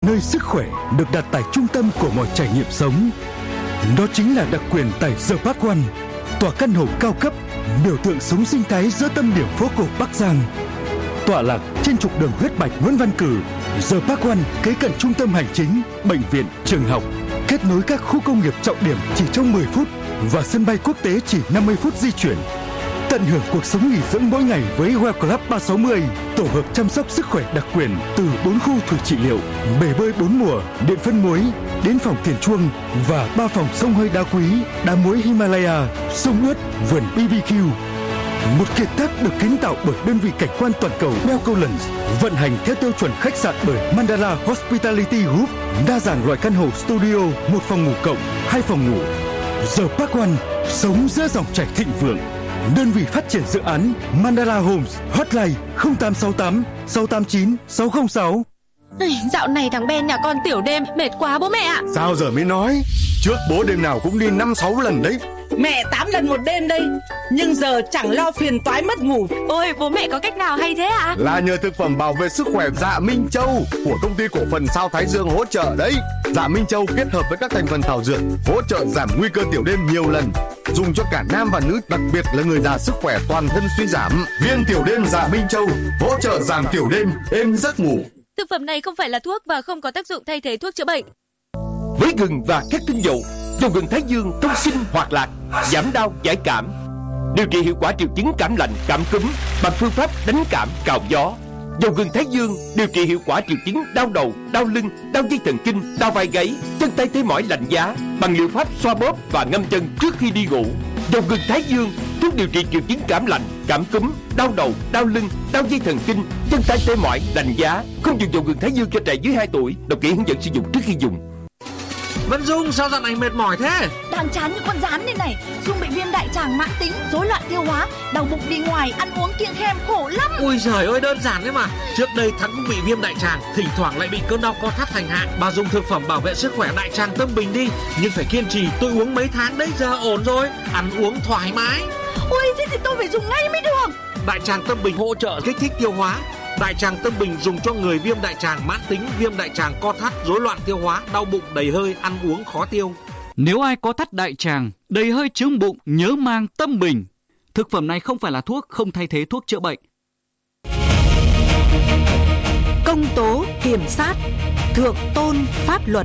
nơi sức khỏe được đặt tại trung tâm của mọi trải nghiệm sống. Đó chính là đặc quyền tại The Park One, tòa căn hộ cao cấp, biểu tượng sống sinh thái giữa tâm điểm phố cổ Bắc Giang. Tọa lạc trên trục đường huyết mạch Nguyễn Văn Cử, The Park One kế cận trung tâm hành chính, bệnh viện, trường học, kết nối các khu công nghiệp trọng điểm chỉ trong 10 phút và sân bay quốc tế chỉ 50 phút di chuyển. Tận hưởng cuộc sống nghỉ dưỡng mỗi ngày với Well Club 360, tổ hợp chăm sóc sức khỏe đặc quyền từ 4 khu thủy trị liệu, bể bơi 4 mùa, điện phân muối, đến phòng thiền chuông và 3 phòng xông hơi đá quý, đá muối Himalaya, sông ướt, vườn BBQ. Một kiệt tác được kiến tạo bởi đơn vị cảnh quan toàn cầu Belcolands, vận hành theo tiêu chuẩn khách sạn bởi Mandala Hospitality Group, đa dạng loại căn hộ studio, 1 phòng ngủ cộng, 2 phòng ngủ. The Park One, sống giữa dòng chảy thịnh vượng. Đơn vị phát triển dự án Mandala Homes, hotline 0868 689 606. Dạo này thằng Ben nhà con tiểu đêm mệt quá bố mẹ ạ. Sao giờ mới nói? Trước bố đêm nào cũng đi 5-6 lần đấy. Mẹ 8 lần một đêm đây. Nhưng giờ chẳng lo phiền toái mất ngủ. Ôi bố mẹ có cách nào hay thế ạ? Là nhờ thực phẩm bảo vệ sức khỏe Dạ Minh Châu của công ty cổ phần Sao Thái Dương hỗ trợ đấy. Dạ Minh Châu kết hợp với các thành phần thảo dược hỗ trợ giảm nguy cơ tiểu đêm nhiều lần, dùng cho cả nam và nữ, đặc biệt là người già sức khỏe toàn thân suy giảm. Viên tiểu đêm Dạ Minh Châu hỗ trợ giảm tiểu đêm, êm giấc ngủ. Thực phẩm này không phải là thuốc và không có tác dụng thay thế thuốc chữa bệnh. Với gừng và các tinh dầu, dầu gừng Thái Dương thông sinh hoạt lạc, giảm đau giải cảm, điều trị hiệu quả triệu chứng cảm lạnh, cảm cúm bằng phương pháp đánh cảm cào gió. Dầu gừng Thái Dương điều trị hiệu quả triệu chứng đau đầu, đau lưng, đau dây thần kinh, đau vai gáy, chân tay tê mỏi lạnh giá bằng liệu pháp xoa bóp và ngâm chân trước khi đi ngủ. Dầu gừng Thái Dương thuốc điều trị triệu chứng cảm lạnh, cảm cúm, đau đầu, đau lưng, đau dây thần kinh, chân tay tê mỏi lạnh giá. Không dùng dầu gừng Thái Dương cho trẻ dưới 2 tuổi. Đọc kỹ hướng dẫn sử dụng trước khi dùng. Vân Dung, sao dạo này mệt mỏi thế? Đang chán như con rán đây này. Dung bị viêm đại tràng mãn tính, rối loạn tiêu hóa, đau bụng đi ngoài, ăn uống kiêng khem khổ lắm. Ui giời ơi, đơn giản đấy mà. Trước đây Thắng cũng bị viêm đại tràng, thỉnh thoảng lại bị cơn đau co thắt thành hạn. Bà dùng thực phẩm bảo vệ sức khỏe đại tràng Tâm Bình đi. Nhưng phải kiên trì, tôi uống mấy tháng đấy, giờ ổn rồi. Ăn uống thoải mái. Ui, thế thì tôi phải dùng ngay mới được. Đại tràng Tâm Bình hỗ trợ kích thích tiêu hóa. Đại tràng Tâm Bình dùng cho người viêm đại tràng mãn tính, viêm đại tràng co thắt, rối loạn tiêu hóa, đau bụng, đầy hơi, ăn uống khó tiêu. Nếu ai có thắt đại tràng, đầy hơi, chướng bụng, nhớ mang Tâm Bình. Thực phẩm này không phải là thuốc, không thay thế thuốc chữa bệnh. Công tố kiểm sát, thượng tôn pháp luật.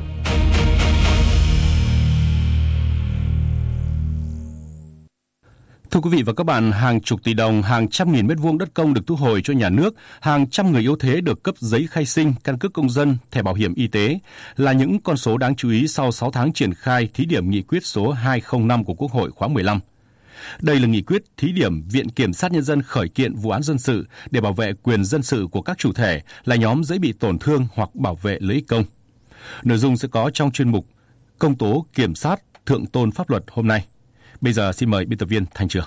Thưa quý vị và các bạn, hàng chục tỷ đồng, hàng trăm nghìn mét vuông đất công được thu hồi cho nhà nước, hàng trăm người yếu thế được cấp giấy khai sinh, căn cước công dân, thẻ bảo hiểm y tế là những con số đáng chú ý sau 6 tháng triển khai thí điểm nghị quyết số 205 của Quốc hội khóa 15. Đây là nghị quyết thí điểm Viện Kiểm sát Nhân dân khởi kiện vụ án dân sự để bảo vệ quyền dân sự của các chủ thể là nhóm dễ bị tổn thương hoặc bảo vệ lợi ích công. Nội dung sẽ có trong chuyên mục Công tố kiểm sát, thượng tôn pháp luật hôm nay. Bây giờ xin mời biên tập viên Thành Trường.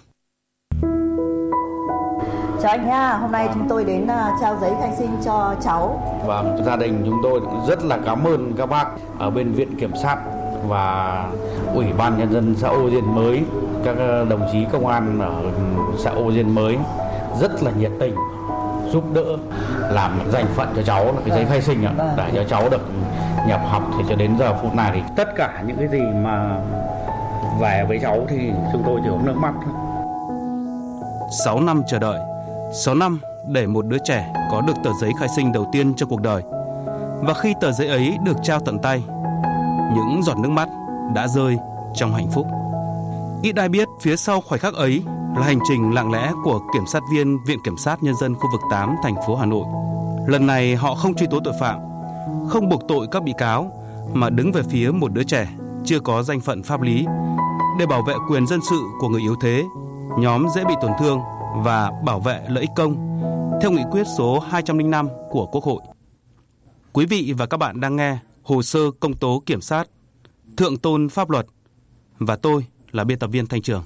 Chào anh nha, hôm nay chúng tôi đến trao giấy khai sinh cho cháu. Và gia đình chúng tôi rất là cảm ơn các bác ở bên Viện Kiểm sát và Ủy ban Nhân dân xã Ô Diên Mới, các đồng chí công an ở xã Ô Diên Mới rất là nhiệt tình giúp đỡ làm dành phận cho cháu là cái giấy khai sinh để cho cháu được nhập học. Thì cho đến giờ phút này thì tất cả những cái gì mà về với cháu thì chúng tôi chỉ có nước mắt thôi. 6 năm chờ đợi, 6 năm để một đứa trẻ có được tờ giấy khai sinh đầu tiên trong cuộc đời. Và khi tờ giấy ấy được trao tận tay, những giọt nước mắt đã rơi trong hạnh phúc. Ít ai biết phía sau khoảnh khắc ấy là hành trình lặng lẽ của kiểm sát viên Viện Kiểm sát Nhân dân khu vực 8 thành phố Hà Nội. Lần này họ không truy tố tội phạm, không buộc tội các bị cáo, mà đứng về phía một đứa trẻ chưa có danh phận pháp lý để bảo vệ quyền dân sự của người yếu thế, nhóm dễ bị tổn thương và bảo vệ lợi ích công theo nghị quyết số 205 của Quốc hội. Quý vị và các bạn đang nghe hồ sơ công tố kiểm sát, thượng tôn pháp luật, và tôi là biên tập viên Thanh Trường.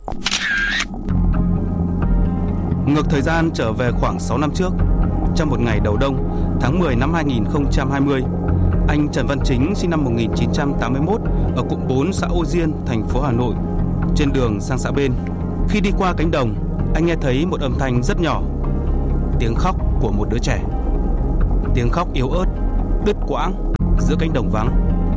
Ngược thời gian trở về khoảng 6 năm trước, trong một ngày đầu đông tháng 10 năm 2020, anh Trần Văn Chính sinh năm 1981 ở cụm 4 xã Ô Diên, thành phố Hà Nội, trên đường sang xã bên. Khi đi qua cánh đồng, anh nghe thấy một âm thanh rất nhỏ, tiếng khóc của một đứa trẻ. Tiếng khóc yếu ớt, đứt quãng, giữa cánh đồng vắng.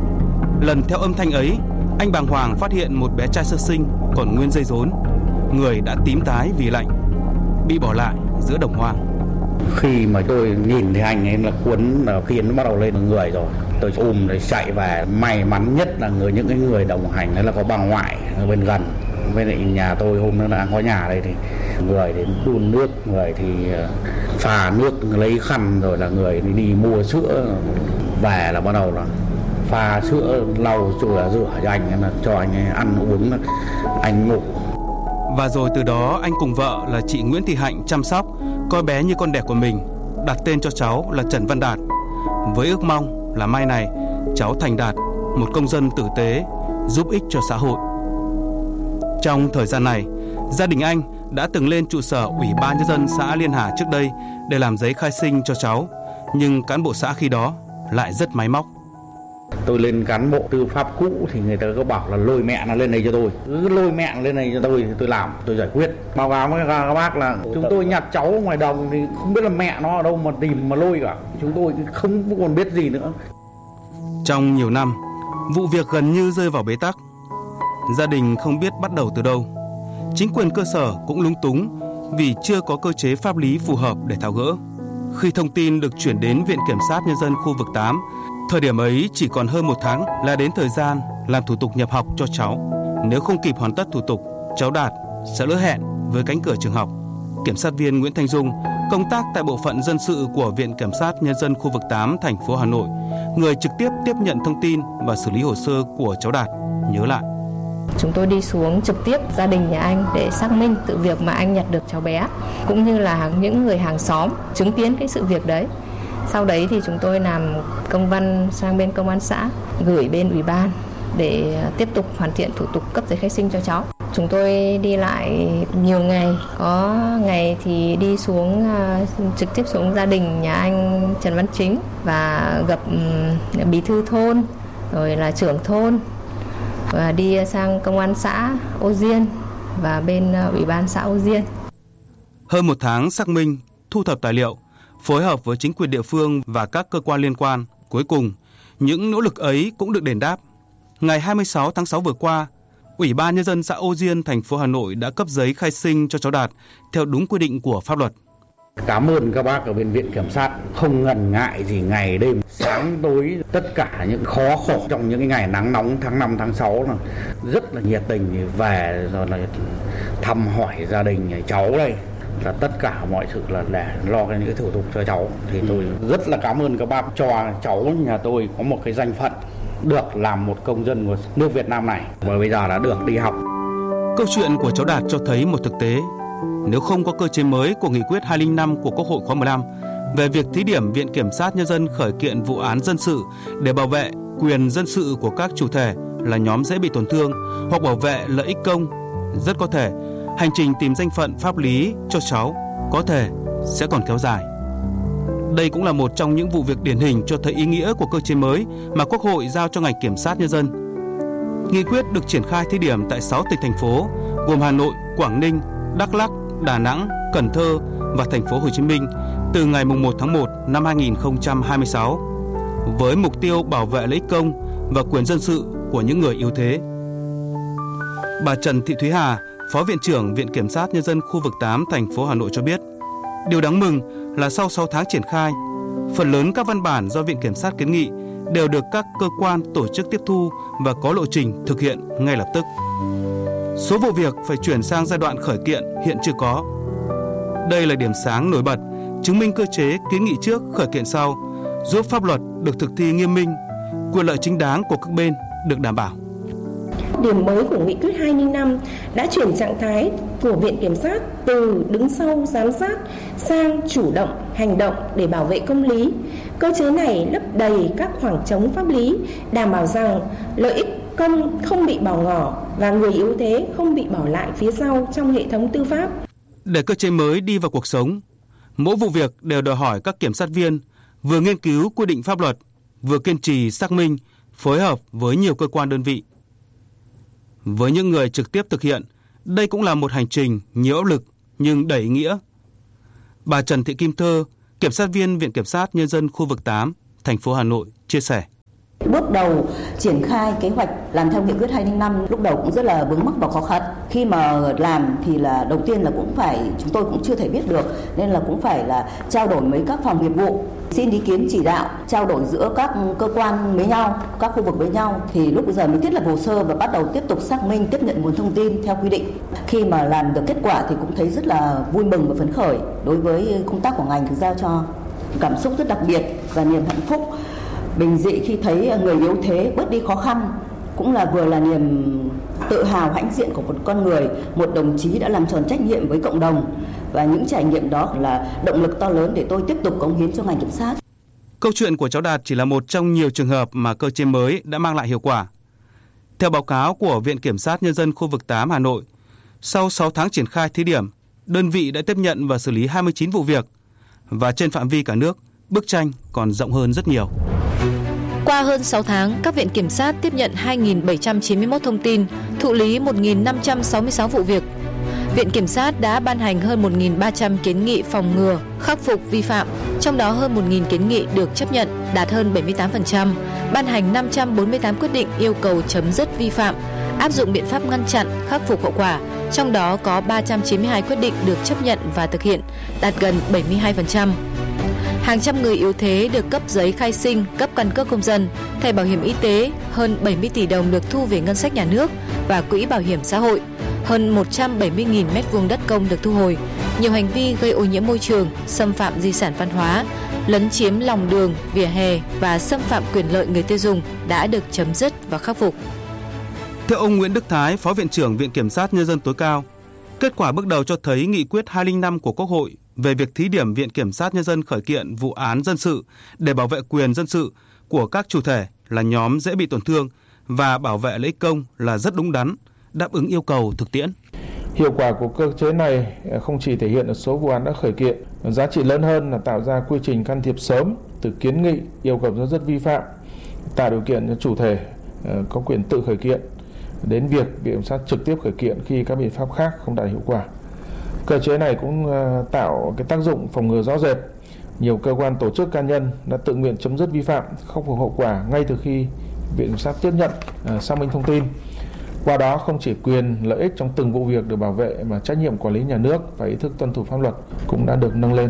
Lần theo âm thanh ấy, anh bàng hoàng phát hiện một bé trai sơ sinh còn nguyên dây rốn, người đã tím tái vì lạnh, bị bỏ lại giữa đồng hoang. Khi mà tôi nhìn thấy anh ấy là cuốn khiến nó bắt đầu lên người rồi, tôi ôm rồi chạy về. May mắn nhất là những cái người đồng hành đấy là có bà ngoại ở bên gần. Bên lại nhà tôi hôm đó là có nhà đây thì người đến đun nước, người thì pha nước lấy khăn, rồi là người đi mua sữa về, là bắt đầu là pha sữa lau chùi rửa cho anh, là cho anh ấy ăn uống, anh ngủ. Và rồi từ đó anh cùng vợ là chị Nguyễn Thị Hạnh chăm sóc, coi bé như con đẻ của mình, đặt tên cho cháu là Trần Văn Đạt, với ước mong là mai này cháu thành đạt một công dân tử tế, giúp ích cho xã hội. Trong thời gian này, gia đình anh đã từng lên trụ sở Ủy ban Nhân dân xã Liên Hà trước đây để làm giấy khai sinh cho cháu, nhưng cán bộ xã khi đó lại rất máy móc. Tôi lên cán bộ tư pháp cũ thì người ta có bảo là lôi mẹ nó lên đây cho tôi. Cứ lôi mẹ nó lên đây cho tôi thì tôi làm, tôi giải quyết. Báo cáo với các bác là chúng tôi nhặt cháu ngoài đồng thì không biết là mẹ nó ở đâu mà tìm mà lôi cả. Chúng tôi không còn biết gì nữa. Trong nhiều năm, vụ việc gần như rơi vào bế tắc. Gia đình không biết bắt đầu từ đâu. Chính quyền cơ sở cũng lúng túng vì chưa có cơ chế pháp lý phù hợp để tháo gỡ. Khi thông tin được chuyển đến Viện Kiểm sát Nhân dân khu vực 8, thời điểm ấy chỉ còn hơn 1 tháng là đến thời gian làm thủ tục nhập học cho cháu. Nếu không kịp hoàn tất thủ tục, cháu Đạt sẽ lỡ hẹn với cánh cửa trường học. Kiểm sát viên Nguyễn Thanh Dung, công tác tại bộ phận dân sự của Viện Kiểm sát Nhân dân khu vực 8 thành phố Hà Nội, người trực tiếp tiếp nhận thông tin và xử lý hồ sơ của cháu Đạt, nhớ lại. Chúng tôi đi xuống trực tiếp gia đình nhà anh để xác minh sự việc mà anh nhặt được cháu bé, cũng như là những người hàng xóm chứng kiến cái sự việc đấy. Sau đấy thì chúng tôi làm công văn sang bên công an xã, gửi bên ủy ban để tiếp tục hoàn thiện thủ tục cấp giấy khai sinh cho cháu. Chúng tôi đi lại nhiều ngày, có ngày thì đi xuống trực tiếp xuống gia đình nhà anh Trần Văn Chính và gặp bí thư thôn, rồi là trưởng thôn, và đi sang công an xã Ô Diên và bên ủy ban xã Ô Diên. Hơn 1 tháng xác minh, thu thập tài liệu, phối hợp với chính quyền địa phương và các cơ quan liên quan, cuối cùng những nỗ lực ấy cũng được đền đáp. Ngày 26 tháng 6 vừa qua, Ủy ban Nhân dân xã Ô Diên, thành phố Hà Nội đã cấp giấy khai sinh cho cháu Đạt theo đúng quy định của pháp luật. Cảm ơn các bác ở bên Viện Kiểm sát không ngần ngại gì ngày đêm, sáng tối, tất cả những khó khổ trong những cái ngày nắng nóng tháng 5, tháng 6 là rất là nhiệt tình về, rồi là thăm hỏi gia đình cháu đây. Là tất cả mọi sự là để lo những cái thủ tục cho cháu. Thì tôi rất là cảm ơn các bác cho cháu nhà tôi có một cái danh phận được làm một công dân của nước Việt Nam này, và bây giờ đã được đi học. Câu chuyện của cháu Đạt cho thấy một thực tế. Nếu không có cơ chế mới của Nghị quyết 205 của Quốc hội khóa 15 về việc thí điểm Viện Kiểm sát Nhân dân khởi kiện vụ án dân sự để bảo vệ quyền dân sự của các chủ thể là nhóm dễ bị tổn thương hoặc bảo vệ lợi ích công, rất có thể hành trình tìm danh phận pháp lý cho cháu có thể sẽ còn kéo dài. Đây cũng là một trong những vụ việc điển hình cho thấy ý nghĩa của cơ chế mới mà Quốc hội giao cho ngành kiểm sát nhân dân. Nghị quyết được triển khai thí điểm tại 6 tỉnh thành phố gồm Hà Nội, Quảng Ninh, Đắk Lắk, Đà Nẵng, Cần Thơ và thành phố Hồ Chí Minh từ ngày 1 tháng 1 năm 2026 với mục tiêu bảo vệ lợi ích công và quyền dân sự của những người yếu thế. Bà Trần Thị Thúy Hà, Phó Viện trưởng Viện Kiểm sát Nhân dân khu vực 8 thành phố Hà Nội cho biết, điều đáng mừng là sau 6 tháng triển khai, phần lớn các văn bản do Viện Kiểm sát kiến nghị đều được các cơ quan tổ chức tiếp thu và có lộ trình thực hiện ngay lập tức. Số vụ việc phải chuyển sang giai đoạn khởi kiện hiện chưa có. Đây là điểm sáng nổi bật, chứng minh cơ chế kiến nghị trước khởi kiện sau, giúp pháp luật được thực thi nghiêm minh, quyền lợi chính đáng của các bên được đảm bảo. Điểm mới của Nghị quyết 205 đã chuyển trạng thái của Viện Kiểm sát từ đứng sau giám sát sang chủ động hành động để bảo vệ công lý. Cơ chế này lấp đầy các khoảng trống pháp lý, đảm bảo rằng lợi ích công không bị bỏ ngỏ và người yếu thế không bị bỏ lại phía sau trong hệ thống tư pháp. Để cơ chế mới đi vào cuộc sống, mỗi vụ việc đều đòi hỏi các kiểm sát viên vừa nghiên cứu quy định pháp luật, vừa kiên trì xác minh, phối hợp với nhiều cơ quan đơn vị. Với những người trực tiếp thực hiện, đây cũng là một hành trình nhiều áp lực nhưng đầy ý nghĩa. Bà Trần Thị Kim Thơ, kiểm sát viên Viện Kiểm sát Nhân dân khu vực 8, thành phố Hà Nội chia sẻ. Bước đầu triển khai kế hoạch làm theo nghị quyết 205 lúc đầu cũng rất là vướng mắc và khó khăn. Khi mà làm thì là đầu tiên là chúng tôi cũng chưa thể biết được, nên là cũng phải là trao đổi với các phòng nghiệp vụ, xin ý kiến chỉ đạo, trao đổi giữa các cơ quan với nhau, các khu vực với nhau, thì lúc bây giờ mới thiết lập hồ sơ và bắt đầu tiếp tục xác minh, tiếp nhận nguồn thông tin theo quy định. Khi mà làm được kết quả thì cũng thấy rất là vui mừng và phấn khởi đối với công tác của ngành được giao cho. Cảm xúc rất đặc biệt và niềm hạnh phúc bình dị khi thấy người yếu thế bớt đi khó khăn, cũng là vừa là niềm tự hào hãnh diện của một con người, một đồng chí đã làm tròn trách nhiệm với cộng đồng, và những trải nghiệm đó là động lực to lớn để tôi tiếp tục cống hiến cho ngành kiểm sát. Câu chuyện của cháu Đạt chỉ là một trong nhiều trường hợp mà cơ chế mới đã mang lại hiệu quả. Theo báo cáo của Viện Kiểm sát Nhân dân khu vực 8 Hà Nội, sau 6 tháng triển khai thí điểm, đơn vị đã tiếp nhận và xử lý 29 vụ việc, và trên phạm vi cả nước, bức tranh còn rộng hơn rất nhiều. Qua hơn 6 tháng, các viện kiểm sát tiếp nhận 2.791 thông tin, thụ lý 1.566 vụ việc. Viện Kiểm sát đã ban hành hơn 1.300 kiến nghị phòng ngừa, khắc phục vi phạm, trong đó hơn 1.000 kiến nghị được chấp nhận, đạt hơn 78%, ban hành 548 quyết định yêu cầu chấm dứt vi phạm, áp dụng biện pháp ngăn chặn, khắc phục hậu quả, trong đó có 392 quyết định được chấp nhận và thực hiện, đạt gần 72%. Hàng trăm người yếu thế được cấp giấy khai sinh, cấp căn cước công dân, thẻ bảo hiểm y tế, hơn 70 tỷ đồng được thu về ngân sách nhà nước và quỹ bảo hiểm xã hội, hơn 170.000 m2 đất công được thu hồi. Nhiều hành vi gây ô nhiễm môi trường, xâm phạm di sản văn hóa, lấn chiếm lòng đường, vỉa hè và xâm phạm quyền lợi người tiêu dùng đã được chấm dứt và khắc phục. Theo ông Nguyễn Đức Thái, Phó Viện trưởng Viện Kiểm sát Nhân dân tối cao, kết quả bước đầu cho thấy nghị quyết 205 của Quốc hội về việc thí điểm Viện Kiểm sát Nhân dân khởi kiện vụ án dân sự để bảo vệ quyền dân sự của các chủ thể là nhóm dễ bị tổn thương và bảo vệ lợi ích công là rất đúng đắn, đáp ứng yêu cầu thực tiễn. Hiệu quả của cơ chế này không chỉ thể hiện ở số vụ án đã khởi kiện, giá trị lớn hơn là tạo ra quy trình can thiệp sớm từ kiến nghị, yêu cầu chấm dứt vi phạm, tạo điều kiện cho chủ thể có quyền tự khởi kiện đến việc Viện Kiểm sát trực tiếp khởi kiện khi các biện pháp khác không đạt hiệu quả. Cơ chế này cũng tạo cái tác dụng phòng ngừa rõ rệt. Nhiều cơ quan, tổ chức, cá nhân đã tự nguyện chấm dứt vi phạm, khắc phục hậu quả ngay từ khi Viện Kiểm sát tiếp nhận, xác minh thông tin. Qua đó không chỉ quyền lợi ích trong từng vụ việc được bảo vệ mà trách nhiệm quản lý nhà nước và ý thức tuân thủ pháp luật cũng đã được nâng lên.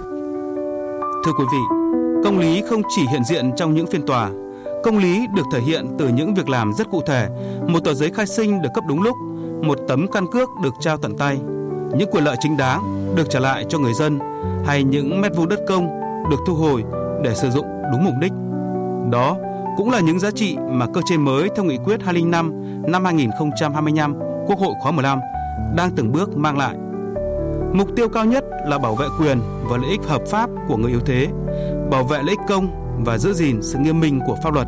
Thưa quý vị, công lý không chỉ hiện diện trong những phiên tòa. Công lý được thể hiện từ những việc làm rất cụ thể, một tờ giấy khai sinh được cấp đúng lúc, một tấm căn cước được trao tận tay, những quyền lợi chính đáng được trả lại cho người dân, hay những mét vuông đất công được thu hồi để sử dụng đúng mục đích. Đó cũng là những giá trị mà cơ chế mới theo nghị quyết 205 năm 2025 Quốc hội khóa 15 đang từng bước mang lại. Mục tiêu cao nhất là bảo vệ quyền và lợi ích hợp pháp của người yếu thế, bảo vệ lợi ích công và giữ gìn sự nghiêm minh của pháp luật.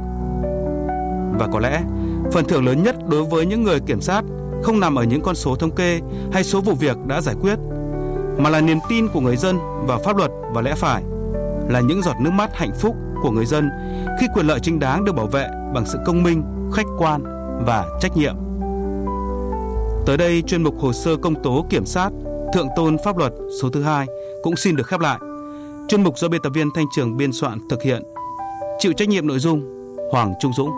Và có lẽ, phần thưởng lớn nhất đối với những người kiểm sát không nằm ở những con số thống kê hay số vụ việc đã giải quyết, mà là niềm tin của người dân vào pháp luật và lẽ phải, là những giọt nước mắt hạnh phúc của người dân khi quyền lợi chính đáng được bảo vệ bằng sự công minh, khách quan và trách nhiệm. Tới đây, chuyên mục Hồ sơ công tố kiểm sát Thượng tôn pháp luật số thứ 2 cũng xin được khép lại. Chuyên mục do biên tập viên Thanh Trường biên soạn thực hiện. Chịu trách nhiệm nội dung Hoàng Trung Dũng.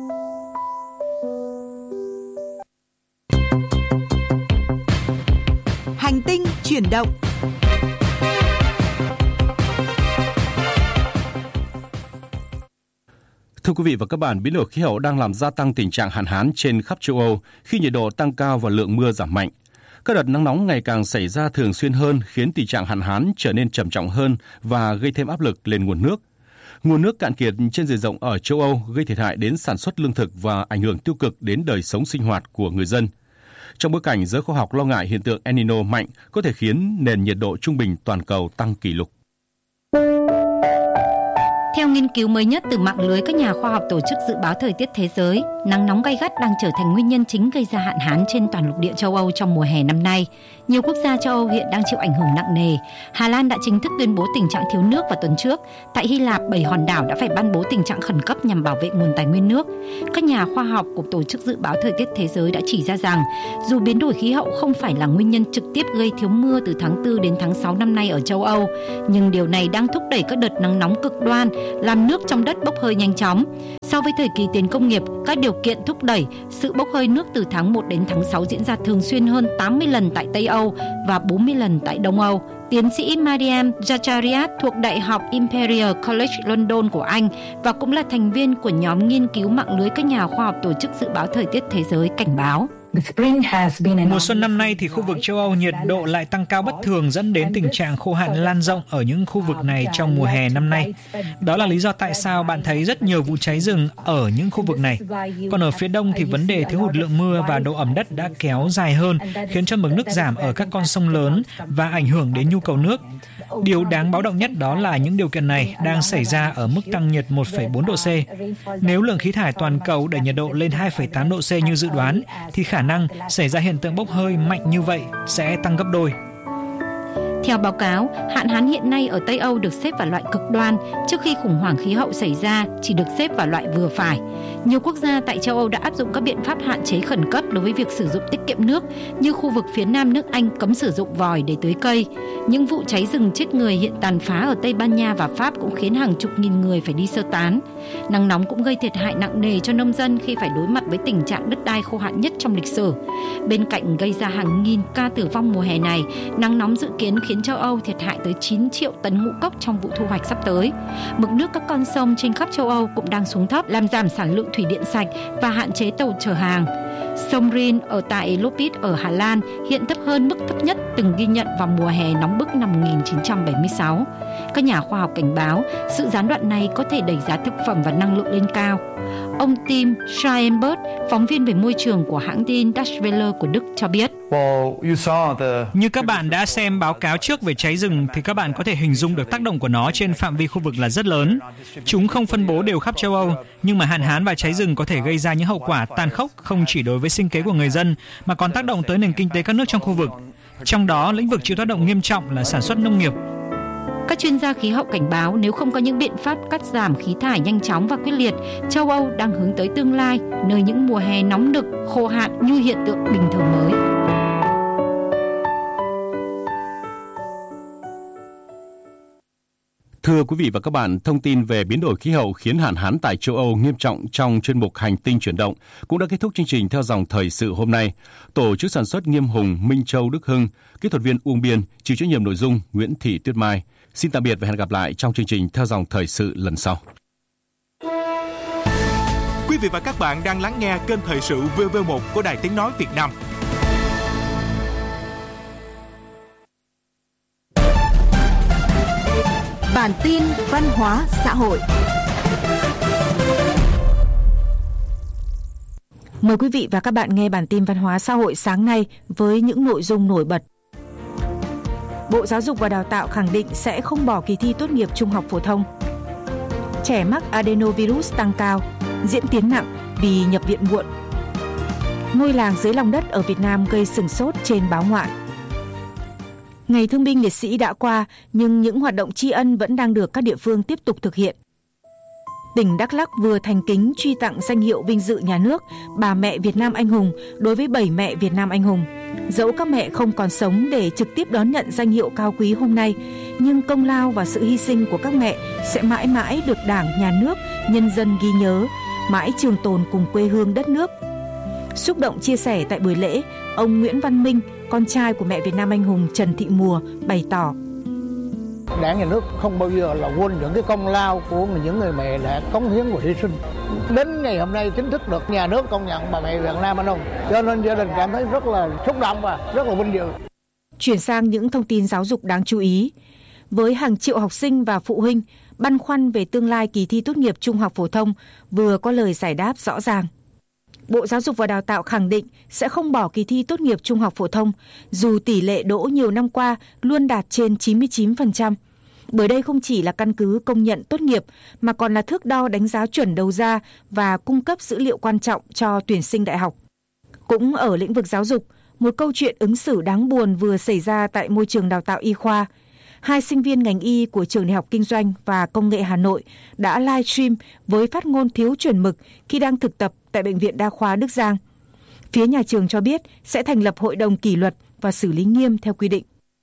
Hành tinh chuyển động. Thưa quý vị và các bạn, biến đổi khí hậu đang làm gia tăng tình trạng hạn hán trên khắp châu Âu khi nhiệt độ tăng cao và lượng mưa giảm mạnh. Các đợt nắng nóng ngày càng xảy ra thường xuyên hơn khiến tình trạng hạn hán trở nên trầm trọng hơn và gây thêm áp lực lên nguồn nước. Nguồn nước cạn kiệt trên diện rộng ở châu Âu gây thiệt hại đến sản xuất lương thực và ảnh hưởng tiêu cực đến đời sống sinh hoạt của người dân. Trong bối cảnh giới khoa học lo ngại hiện tượng El Nino mạnh có thể khiến nền nhiệt độ trung bình toàn cầu tăng kỷ lục. Theo nghiên cứu mới nhất từ mạng lưới các nhà khoa học Tổ chức Dự báo Thời tiết Thế giới, nắng nóng gay gắt đang trở thành nguyên nhân chính gây ra hạn hán trên toàn lục địa châu Âu trong mùa hè năm nay. Nhiều quốc gia châu Âu hiện đang chịu ảnh hưởng nặng nề. Hà Lan đã chính thức tuyên bố tình trạng thiếu nước vào tuần trước. Tại Hy Lạp, 7 hòn đảo đã phải ban bố tình trạng khẩn cấp nhằm bảo vệ nguồn tài nguyên nước. Các nhà khoa học của Tổ chức Dự báo Thời tiết Thế giới đã chỉ ra rằng, dù biến đổi khí hậu không phải là nguyên nhân trực tiếp gây thiếu mưa từ tháng 4 đến tháng 6 năm nay ở châu Âu, nhưng điều này đang thúc đẩy các đợt nắng nóng cực đoan làm nước trong đất bốc hơi nhanh chóng. So với thời kỳ tiền công nghiệp, các điều kiện thúc đẩy sự bốc hơi nước từ tháng 1 đến tháng 6 diễn ra thường xuyên hơn 80 lần tại Tây Âu và 40 lần tại Đông Âu. Tiến sĩ Mariam Zacharias thuộc Đại học Imperial College London của Anh và cũng là thành viên của nhóm nghiên cứu mạng lưới các nhà khoa học tổ chức dự báo thời tiết thế giới cảnh báo. Mùa xuân năm nay thì khu vực châu Âu nhiệt độ lại tăng cao bất thường dẫn đến tình trạng khô hạn lan rộng ở những khu vực này trong mùa hè năm nay. Đó là lý do tại sao bạn thấy rất nhiều vụ cháy rừng ở những khu vực này. Còn ở phía đông thì vấn đề thiếu hụt lượng mưa và độ ẩm đất đã kéo dài hơn, khiến cho mực nước giảm ở các con sông lớn và ảnh hưởng đến nhu cầu nước. Điều đáng báo động nhất đó là những điều kiện này đang xảy ra ở mức tăng nhiệt 1,4 độ C. Nếu lượng khí thải toàn cầu đẩy nhiệt độ lên 2,8 độ C như dự đoán, thì khả năng xảy ra hiện tượng bốc hơi mạnh như vậy sẽ tăng gấp đôi. Theo báo cáo, hạn hán hiện nay ở Tây Âu được xếp vào loại cực đoan, trước khi khủng hoảng khí hậu xảy ra chỉ được xếp vào loại vừa phải. Nhiều quốc gia tại châu Âu đã áp dụng các biện pháp hạn chế khẩn cấp đối với việc sử dụng tiết kiệm nước, như khu vực phía nam nước Anh cấm sử dụng vòi để tưới cây. Những vụ cháy rừng chết người hiện tàn phá ở Tây Ban Nha và Pháp cũng khiến hàng chục nghìn người phải đi sơ tán. Nắng nóng cũng gây thiệt hại nặng nề cho nông dân khi phải đối mặt với tình trạng đất đai khô hạn nhất trong lịch sử. Bên cạnh gây ra hàng nghìn ca tử vong mùa hè này, nắng nóng dự kiến khiến châu Âu thiệt hại tới 9 triệu tấn ngũ cốc trong vụ thu hoạch sắp tới. Mực nước các con sông trên khắp châu Âu cũng đang xuống thấp, làm giảm sản lượng thủy điện sạch và hạn chế tàu chở hàng. Sông Rin ở tại Lopit ở Hà Lan hiện thấp hơn mức thấp nhất từng ghi nhận vào mùa hè nóng bức năm 1976. Các nhà khoa học cảnh báo sự gián đoạn này có thể đẩy giá thực phẩm và năng lượng lên cao. Ông Tim Schreienberg, phóng viên về môi trường của hãng tin Deutsche Welle của Đức cho biết. Như các bạn đã xem báo cáo trước về cháy rừng thì các bạn có thể hình dung được tác động của nó trên phạm vi khu vực là rất lớn. Chúng không phân bố đều khắp châu Âu, nhưng mà hạn hán và cháy rừng có thể gây ra những hậu quả tàn khốc không chỉ đối với sinh kế của người dân mà còn tác động tới nền kinh tế các nước trong khu vực. Trong đó, lĩnh vực chịu tác động nghiêm trọng là sản xuất nông nghiệp. Các chuyên gia khí hậu cảnh báo nếu không có những biện pháp cắt giảm khí thải nhanh chóng và quyết liệt, châu Âu đang hướng tới tương lai nơi những mùa hè nóng nực, khô hạn như hiện tượng bình thường mới. Thưa quý vị và các bạn, thông tin về biến đổi khí hậu khiến hạn hán tại châu Âu nghiêm trọng trong chuyên mục Hành tinh chuyển động cũng đã kết thúc chương trình theo dòng thời sự hôm nay. Tổ chức sản xuất Nghiêm Hùng, Minh Châu, Đức Hưng, kỹ thuật viên Uông Biên, chịu trách nhiệm nội dung Nguyễn Thị Tuyết Mai. Xin tạm biệt và hẹn gặp lại trong chương trình theo dòng thời sự lần sau. Quý vị và các bạn đang lắng nghe kênh thời sự VV1 của Đài Tiếng nói Việt Nam. Bản tin văn hóa xã hội. Mời quý vị và các bạn nghe bản tin văn hóa xã hội sáng nay với những nội dung nổi bật. Bộ Giáo dục và Đào tạo khẳng định sẽ không bỏ kỳ thi tốt nghiệp trung học phổ thông. Trẻ mắc adenovirus tăng cao, diễn tiến nặng vì nhập viện muộn. Ngôi làng dưới lòng đất ở Việt Nam gây sửng sốt trên báo Ngoại. Ngày Thương binh Liệt sĩ đã qua, nhưng những hoạt động tri ân vẫn đang được các địa phương tiếp tục thực hiện. Tỉnh Đắk Lắk vừa thành kính truy tặng danh hiệu vinh dự nhà nước Bà Mẹ Việt Nam Anh Hùng đối với 7 mẹ Việt Nam Anh Hùng. Dẫu các mẹ không còn sống để trực tiếp đón nhận danh hiệu cao quý hôm nay, nhưng công lao và sự hy sinh của các mẹ sẽ mãi mãi được Đảng, Nhà nước, nhân dân ghi nhớ, mãi trường tồn cùng quê hương đất nước. Xúc động chia sẻ tại buổi lễ, ông Nguyễn Văn Minh, con trai của mẹ Việt Nam Anh Hùng Trần Thị Mùa, bày tỏ. Đảng, Nhà nước không bao giờ là quên những cái công lao của những người mẹ đã cống hiến và hy sinh. Đến ngày hôm nay chính thức được nhà nước công nhận bà mẹ Việt Nam Anh Hùng, cho nên gia đình cảm thấy rất là xúc động và rất là vinh dự. Chuyển sang những thông tin giáo dục đáng chú ý. Với hàng triệu học sinh và phụ huynh băn khoăn về tương lai kỳ thi tốt nghiệp trung học phổ thông vừa có lời giải đáp rõ ràng. Bộ Giáo dục và Đào tạo khẳng định sẽ không bỏ kỳ thi tốt nghiệp trung học phổ thông, dù tỷ lệ đỗ nhiều năm qua luôn đạt trên 99%. Bởi đây không chỉ là căn cứ công nhận tốt nghiệp, mà còn là thước đo đánh giá chuẩn đầu ra và cung cấp dữ liệu quan trọng cho tuyển sinh đại học. Cũng ở lĩnh vực giáo dục, một câu chuyện ứng xử đáng buồn vừa xảy ra tại môi trường đào tạo y khoa. 2 sinh viên ngành y của Trường Đại học Kinh doanh và Công nghệ Hà Nội đã livestream với phát ngôn thiếu chuẩn mực khi đang thực tập tại Bệnh viện Đa khoa Đức Giang. Phía nhà trường cho biết sẽ thành lập hội đồng kỷ luật và xử lý nghiêm theo quy định.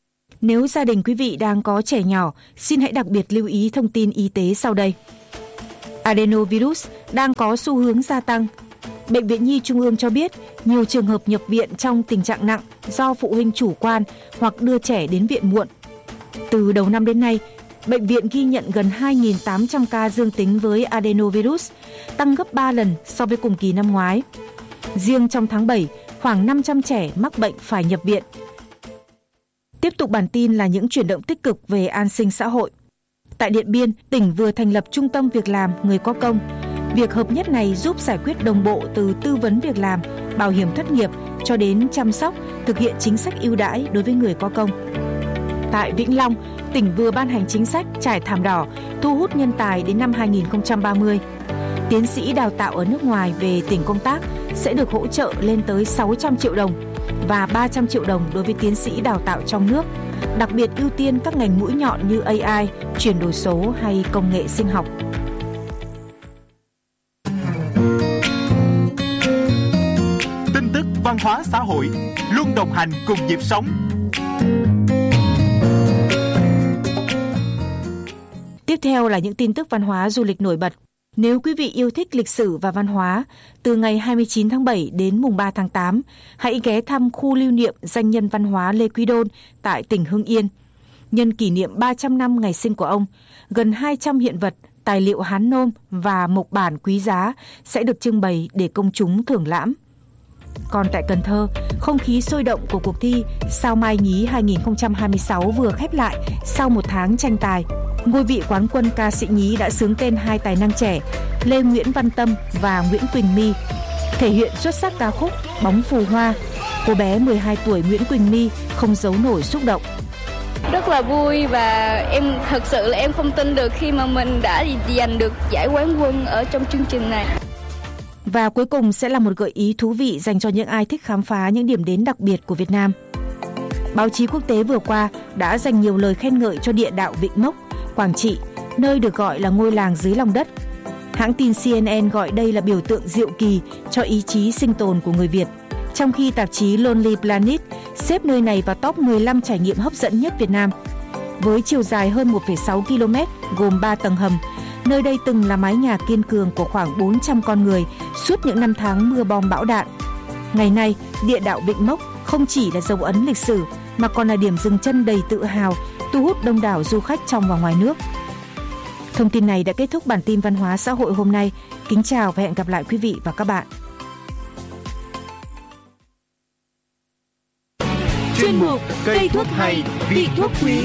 Nếu gia đình quý vị đang có trẻ nhỏ, xin hãy đặc biệt lưu ý thông tin y tế sau đây. Adenovirus đang có xu hướng gia tăng. Bệnh viện Nhi Trung ương cho biết nhiều trường hợp nhập viện trong tình trạng nặng do phụ huynh chủ quan hoặc đưa trẻ đến viện muộn. Từ đầu năm đến nay, bệnh viện ghi nhận gần 2.800 ca dương tính với adenovirus, tăng gấp 3 lần so với cùng kỳ năm ngoái. Riêng trong tháng 7, khoảng 500 trẻ mắc bệnh phải nhập viện. Tiếp tục bản tin là những chuyển động tích cực về an sinh xã hội. Tại Điện Biên, tỉnh vừa thành lập Trung tâm Việc làm Người có công. Việc hợp nhất này giúp giải quyết đồng bộ từ tư vấn việc làm, bảo hiểm thất nghiệp cho đến chăm sóc, thực hiện chính sách ưu đãi đối với người có công. Tại Vĩnh Long, tỉnh vừa ban hành chính sách trải thảm đỏ, thu hút nhân tài đến năm 2030. Tiến sĩ đào tạo ở nước ngoài về tỉnh công tác sẽ được hỗ trợ lên tới 600 triệu đồng và 300 triệu đồng đối với tiến sĩ đào tạo trong nước, đặc biệt ưu tiên các ngành mũi nhọn như AI, chuyển đổi số hay công nghệ sinh học. Tin tức văn hóa xã hội luôn đồng hành cùng nhịp sống. Tiếp theo là những tin tức văn hóa du lịch nổi bật. Nếu quý vị yêu thích lịch sử và văn hóa, từ ngày 29 tháng 7 đến mùng 3 tháng 8, hãy ghé thăm khu lưu niệm danh nhân văn hóa Lê Quý Đôn tại tỉnh Hưng Yên. Nhân kỷ niệm 300 năm ngày sinh của ông, gần 200 hiện vật, tài liệu Hán nôm và mộc bản quý giá sẽ được trưng bày để công chúng thưởng lãm. Còn tại Cần Thơ, không khí sôi động của cuộc thi Sao Mai Nhí 2026 vừa khép lại sau một tháng tranh tài. Ngôi vị quán quân ca sĩ nhí đã xướng tên hai tài năng trẻ Lê Nguyễn Văn Tâm và Nguyễn Quỳnh My, thể hiện xuất sắc ca khúc Bóng Phù Hoa. Cô bé 12 tuổi Nguyễn Quỳnh My không giấu nổi xúc động. Rất là vui và em thật sự là em không tin được khi mà mình đã giành được giải quán quân ở trong chương trình này. Và cuối cùng sẽ là một gợi ý thú vị dành cho những ai thích khám phá những điểm đến đặc biệt của Việt Nam. Báo chí quốc tế vừa qua đã dành nhiều lời khen ngợi cho địa đạo Vịnh Mốc, Quảng Trị, nơi được gọi là ngôi làng dưới lòng đất. Hãng tin CNN gọi đây là biểu tượng diệu kỳ cho ý chí sinh tồn của người Việt, trong khi tạp chí Lonely Planet xếp nơi này vào top 15 trải nghiệm hấp dẫn nhất Việt Nam. Với chiều dài hơn 1,6 km, gồm 3 tầng hầm, nơi đây từng là mái nhà kiên cường của khoảng 400 con người suốt những năm tháng mưa bom bão đạn. Ngày nay, địa đạo Vịnh Mốc không chỉ là dấu ấn lịch sử mà còn là điểm dừng chân đầy tự hào, thu hút đông đảo du khách trong và ngoài nước. Thông tin này đã kết thúc bản tin văn hóa xã hội hôm nay. Kính chào và hẹn gặp lại quý vị và các bạn. Chuyên mục Cây thuốc hay, vị thuốc quý.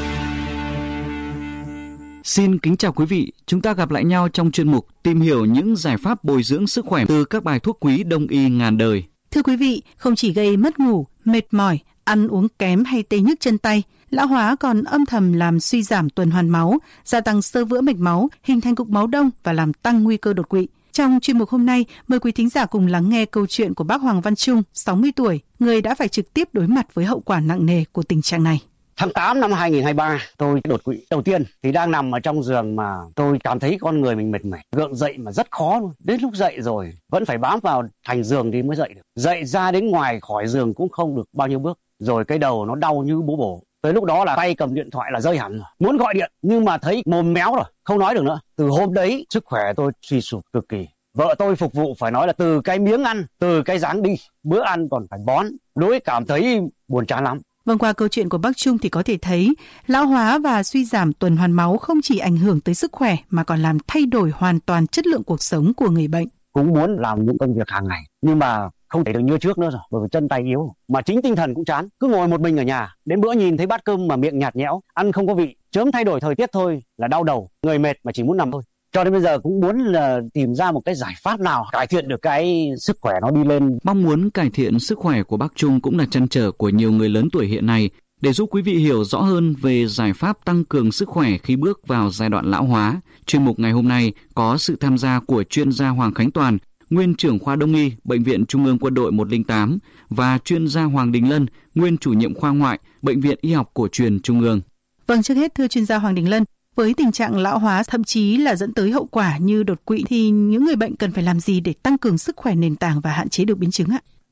Xin kính chào quý vị, chúng ta gặp lại nhau trong chuyên mục tìm hiểu những giải pháp bồi dưỡng sức khỏe từ các bài thuốc quý đông y ngàn đời. Thưa quý vị, không chỉ gây mất ngủ, mệt mỏi, ăn uống kém hay tê nhức chân tay, lão hóa còn âm thầm làm suy giảm tuần hoàn máu, gia tăng xơ vữa mạch máu, hình thành cục máu đông và làm tăng nguy cơ đột quỵ. Trong chuyên mục hôm nay, mời quý thính giả cùng lắng nghe câu chuyện của bác Hoàng Văn Trung, 60 tuổi, người đã phải trực tiếp đối mặt với hậu quả nặng nề của tình trạng này. Tháng 8 năm 2023, tôi đột quỵ đầu tiên thì đang nằm ở trong giường mà tôi cảm thấy con người mình mệt mỏi, gượng dậy mà rất khó luôn. Đến lúc dậy rồi vẫn phải bám vào thành giường thì mới dậy được. Dậy ra đến ngoài khỏi giường cũng không được bao nhiêu bước, rồi cái đầu nó đau như búa bổ. Tới lúc đó là tay cầm điện thoại là rơi hẳn rồi. Muốn gọi điện nhưng mà thấy mồm méo rồi, không nói được nữa. Từ hôm đấy sức khỏe tôi suy sụp cực kỳ. Vợ tôi phục vụ phải nói là từ cái miếng ăn, từ cái dáng đi, bữa ăn còn phải bón. Đối cảm thấy buồn chán lắm. Vâng, qua câu chuyện của bác Trung thì có thể thấy lão hóa và suy giảm tuần hoàn máu không chỉ ảnh hưởng tới sức khỏe mà còn làm thay đổi hoàn toàn chất lượng cuộc sống của người bệnh. Cũng muốn làm những công việc hàng ngày nhưng mà không thể được như trước nữa rồi, bởi vì chân tay yếu. Mà chính tinh thần cũng chán, cứ ngồi một mình ở nhà, đến bữa nhìn thấy bát cơm mà miệng nhạt nhẽo, ăn không có vị, chớm thay đổi thời tiết thôi là đau đầu, người mệt mà chỉ muốn nằm thôi. Cho đến bây giờ cũng muốn là tìm ra một cái giải pháp nào cải thiện được cái sức khỏe nó đi lên. Mong muốn cải thiện sức khỏe của bác Trung cũng là trăn trở của nhiều người lớn tuổi hiện nay. Để giúp quý vị hiểu rõ hơn về giải pháp tăng cường sức khỏe khi bước vào giai đoạn lão hóa, chuyên mục ngày hôm nay có sự tham gia của chuyên gia Hoàng Khánh Toàn, nguyên trưởng khoa Đông y, Bệnh viện Trung ương Quân đội 108 và chuyên gia Hoàng Đình Lân, nguyên chủ nhiệm khoa ngoại, Bệnh viện Y học Cổ truyền Trung ương. Vâng, trước hết thưa chuyên gia Hoàng Đình Lân, với tình trạng lão hóa thậm chí là dẫn tới hậu quả như đột quỵ thì những người bệnh cần phải làm gì để tăng cường sức khỏe nền tảng và hạn chế được biến chứng ạ?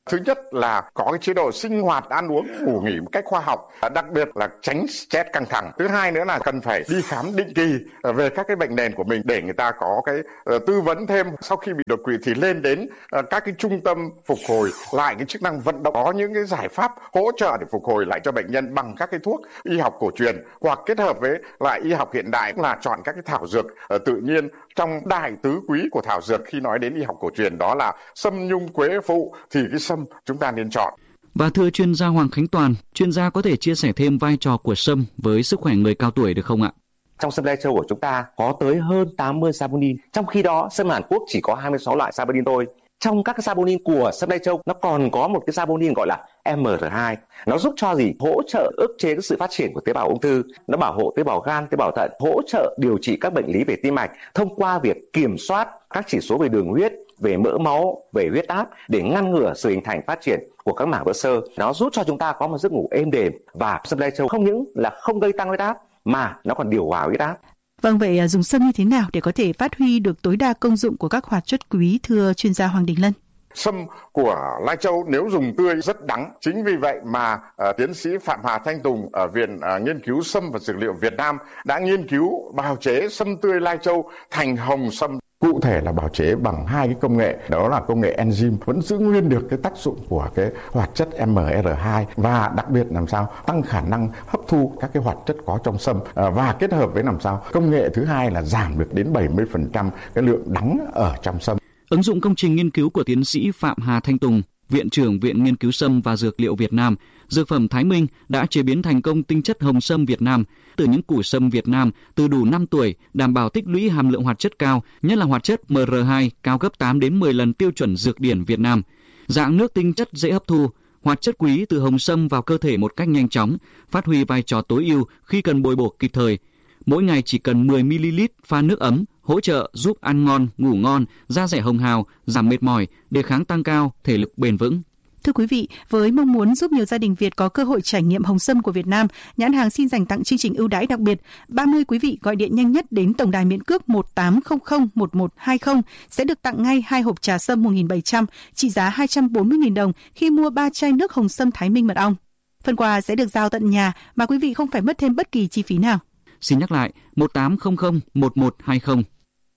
Thứ nhất là có cái chế độ sinh hoạt, ăn uống, ngủ nghỉ một cách khoa học, đặc biệt là tránh stress căng thẳng. Thứ hai nữa là cần phải đi khám định kỳ về các cái bệnh nền của mình để người ta có cái tư vấn thêm. Sau khi bị đột quỵ thì lên đến các cái trung tâm phục hồi lại cái chức năng vận động, có những cái giải pháp hỗ trợ để phục hồi lại cho bệnh nhân bằng các cái thuốc y học cổ truyền hoặc kết hợp với lại y học hiện đại, là chọn các cái thảo dược tự nhiên. Trong đại tứ quý của thảo dược khi nói đến y học cổ truyền đó là sâm, nhung, quế, phụ, thì cái sâm chúng ta nên chọn. Và thưa chuyên gia Hoàng Khánh Toàn, chuyên gia có thể chia sẻ thêm vai trò của sâm với sức khỏe người cao tuổi được không ạ? Trong sâm lai châu của chúng ta có tới hơn 80 saponin, trong khi đó sâm Hàn Quốc chỉ có 26 loại saponin thôi. Trong các cái saponin của sâm lai châu nó còn có một cái saponin gọi là MR2. Nó giúp cho gì? Hỗ trợ ức chế cái sự phát triển của tế bào ung thư, nó bảo hộ tế bào gan, tế bào thận, hỗ trợ điều trị các bệnh lý về tim mạch thông qua việc kiểm soát các chỉ số về đường huyết, về mỡ máu, về huyết áp để ngăn ngừa sự hình thành phát triển của các mảng vữa xơ. Nó giúp cho chúng ta có một giấc ngủ êm đềm, và sâm lai châu không những là không gây tăng huyết áp mà nó còn điều hòa huyết áp. Vâng, vậy dùng sâm như thế nào để có thể phát huy được tối đa công dụng của các hoạt chất quý, thưa chuyên gia Hoàng Đình Lân? Sâm của lai châu nếu dùng tươi rất đắng. Chính vì vậy mà tiến sĩ Phạm Hà Thanh Tùng ở Viện Nghiên cứu Sâm và Dược liệu Việt Nam đã nghiên cứu bào chế sâm tươi lai châu thành hồng sâm. Cụ thể là bào chế bằng hai cái công nghệ, đó là công nghệ enzyme vẫn giữ nguyên được cái tác dụng của cái hoạt chất MR2 và đặc biệt làm sao tăng khả năng hấp thu các cái hoạt chất có trong sâm, và kết hợp với làm sao công nghệ thứ hai là giảm được đến 70% cái lượng đắng ở trong sâm. Ứng dụng công trình nghiên cứu của tiến sĩ Phạm Hà Thanh Tùng, Viện trưởng Viện Nghiên cứu Sâm và Dược liệu Việt Nam, Dược phẩm Thái Minh đã chế biến thành công tinh chất hồng sâm Việt Nam từ những củ sâm Việt Nam từ đủ 5 tuổi, đảm bảo tích lũy hàm lượng hoạt chất cao, nhất là hoạt chất MR2 cao gấp 8 đến 10 lần tiêu chuẩn dược điển Việt Nam. Dạng nước tinh chất dễ hấp thu, hoạt chất quý từ hồng sâm vào cơ thể một cách nhanh chóng, phát huy vai trò tối ưu khi cần bồi bổ kịp thời. Mỗi ngày chỉ cần 10 ml pha nước ấm, hỗ trợ giúp ăn ngon, ngủ ngon, da dẻ hồng hào, giảm mệt mỏi, đề kháng tăng cao, thể lực bền vững. Thưa quý vị, với mong muốn giúp nhiều gia đình Việt có cơ hội trải nghiệm hồng sâm của Việt Nam, nhãn hàng xin dành tặng chương trình ưu đãi đặc biệt. 30 quý vị gọi điện nhanh nhất đến tổng đài miễn cước 1800 1120 sẽ được tặng ngay 2 hộp trà sâm 1.700 trị giá 240.000 đồng khi mua 3 chai nước hồng sâm Thái Minh mật ong. Phần quà sẽ được giao tận nhà mà quý vị không phải mất thêm bất kỳ chi phí nào. Xin nhắc lại 1800 1120.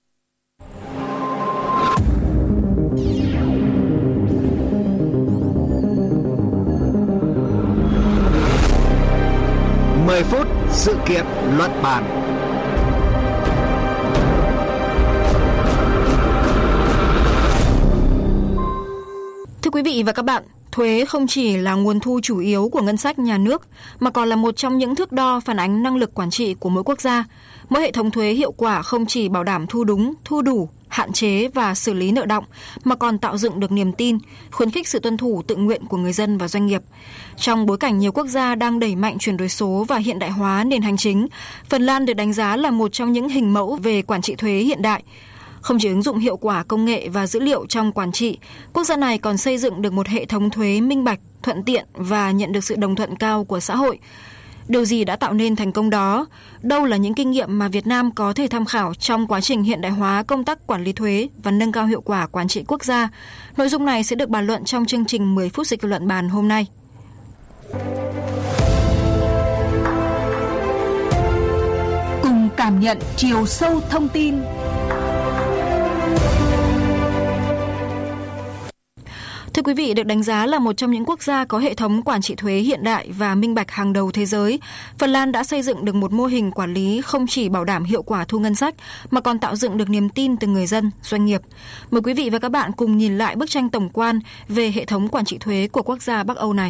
Mười phút sự kiện luận bàn. Thưa quý vị và các bạn, thuế không chỉ là nguồn thu chủ yếu của ngân sách nhà nước mà còn là một trong những thước đo phản ánh năng lực quản trị của mỗi quốc gia. Mỗi hệ thống thuế hiệu quả không chỉ bảo đảm thu đúng, thu đủ, hạn chế và xử lý nợ đọng mà còn tạo dựng được niềm tin, khuyến khích sự tuân thủ tự nguyện của người dân và doanh nghiệp. Trong bối cảnh nhiều quốc gia đang đẩy mạnh chuyển đổi số và hiện đại hóa nền hành chính, Phần Lan được đánh giá là một trong những hình mẫu về quản trị thuế hiện đại. Không chỉ ứng dụng hiệu quả công nghệ và dữ liệu trong quản trị, quốc gia này còn xây dựng được một hệ thống thuế minh bạch, thuận tiện và nhận được sự đồng thuận cao của xã hội. Điều gì đã tạo nên thành công đó? Đâu là những kinh nghiệm mà Việt Nam có thể tham khảo trong quá trình hiện đại hóa công tác quản lý thuế và nâng cao hiệu quả quản trị quốc gia? Nội dung này sẽ được bàn luận trong chương trình 10 phút dịch luận bàn hôm nay. Cùng cảm nhận chiều sâu thông tin. Thưa quý vị, được đánh giá là một trong những quốc gia có hệ thống quản trị thuế hiện đại và minh bạch hàng đầu thế giới, Phần Lan đã xây dựng được một mô hình quản lý không chỉ bảo đảm hiệu quả thu ngân sách mà còn tạo dựng được niềm tin từ người dân, doanh nghiệp. Mời quý vị và các bạn cùng nhìn lại bức tranh tổng quan về hệ thống quản trị thuế của quốc gia Bắc Âu này.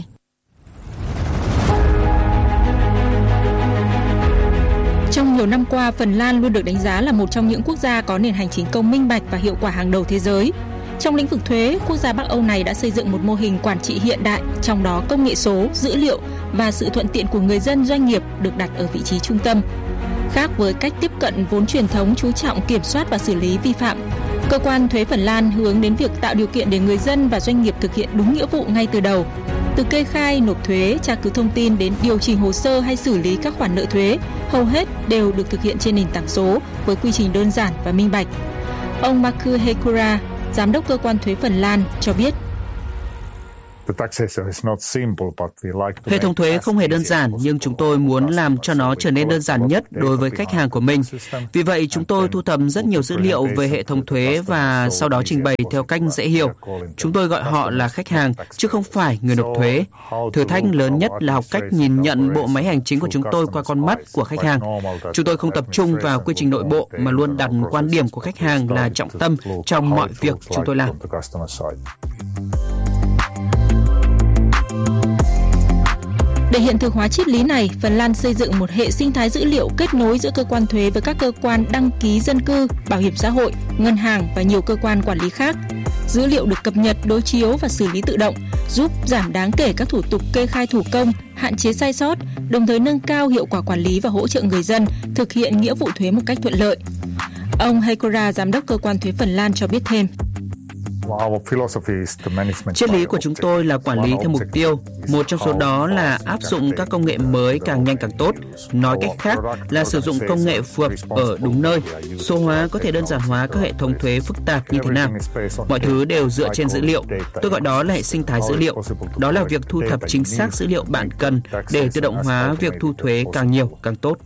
Trong nhiều năm qua, Phần Lan luôn được đánh giá là một trong những quốc gia có nền hành chính công minh bạch và hiệu quả hàng đầu thế giới. Trong lĩnh vực thuế, quốc gia Bắc Âu này đã xây dựng một mô hình quản trị hiện đại, trong đó công nghệ số, dữ liệu và sự thuận tiện của người dân doanh nghiệp được đặt ở vị trí trung tâm. Khác với cách tiếp cận vốn truyền thống chú trọng kiểm soát và xử lý vi phạm, cơ quan thuế Phần Lan hướng đến việc tạo điều kiện để người dân và doanh nghiệp thực hiện đúng nghĩa vụ ngay từ đầu. Từ kê khai, nộp thuế, tra cứu thông tin đến điều chỉnh hồ sơ hay xử lý các khoản nợ thuế, hầu hết đều được thực hiện trên nền tảng số với quy trình đơn giản và minh bạch. Ông Markku Heikkura, Giám đốc cơ quan thuế Phần Lan cho biết. Hệ thống thuế không hề đơn giản, nhưng chúng tôi muốn làm cho nó trở nên đơn giản nhất đối với khách hàng của mình. Vì vậy, chúng tôi thu thập rất nhiều dữ liệu về hệ thống thuế và sau đó trình bày theo cách dễ hiểu. Chúng tôi gọi họ là khách hàng, chứ không phải người nộp thuế. Thử thách lớn nhất là học cách nhìn nhận bộ máy hành chính của chúng tôi qua con mắt của khách hàng. Chúng tôi không tập trung vào quy trình nội bộ, mà luôn đặt quan điểm của khách hàng là trọng tâm trong mọi việc chúng tôi làm. Để hiện thực hóa triết lý này, Phần Lan xây dựng một hệ sinh thái dữ liệu kết nối giữa cơ quan thuế với các cơ quan đăng ký dân cư, bảo hiểm xã hội, ngân hàng và nhiều cơ quan quản lý khác. Dữ liệu được cập nhật, đối chiếu và xử lý tự động, giúp giảm đáng kể các thủ tục kê khai thủ công, hạn chế sai sót, đồng thời nâng cao hiệu quả quản lý và hỗ trợ người dân thực hiện nghĩa vụ thuế một cách thuận lợi. Ông Heikura, giám đốc cơ quan thuế Phần Lan cho biết thêm. Triết lý của chúng tôi là quản lý theo mục tiêu. Một trong số đó là áp dụng các công nghệ mới càng nhanh càng tốt. Nói cách khác là sử dụng công nghệ phù hợp ở đúng nơi. Số hóa có thể đơn giản hóa các hệ thống thuế phức tạp như thế nào. Mọi thứ đều dựa trên dữ liệu. Tôi gọi đó là hệ sinh thái dữ liệu. Đó là việc thu thập chính xác dữ liệu bạn cần để tự động hóa việc thu thuế càng nhiều càng tốt.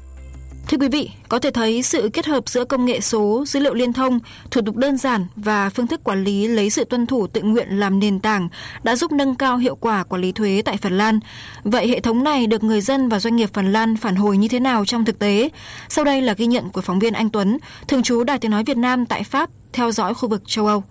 Thưa quý vị, có thể thấy sự kết hợp giữa công nghệ số, dữ liệu liên thông, thủ tục đơn giản và phương thức quản lý lấy sự tuân thủ tự nguyện làm nền tảng đã giúp nâng cao hiệu quả quản lý thuế tại Phần Lan. Vậy hệ thống này được người dân và doanh nghiệp Phần Lan phản hồi như thế nào trong thực tế? Sau đây là ghi nhận của phóng viên Anh Tuấn, thường trú Đài Tiếng nói Việt Nam tại Pháp, theo dõi khu vực châu Âu.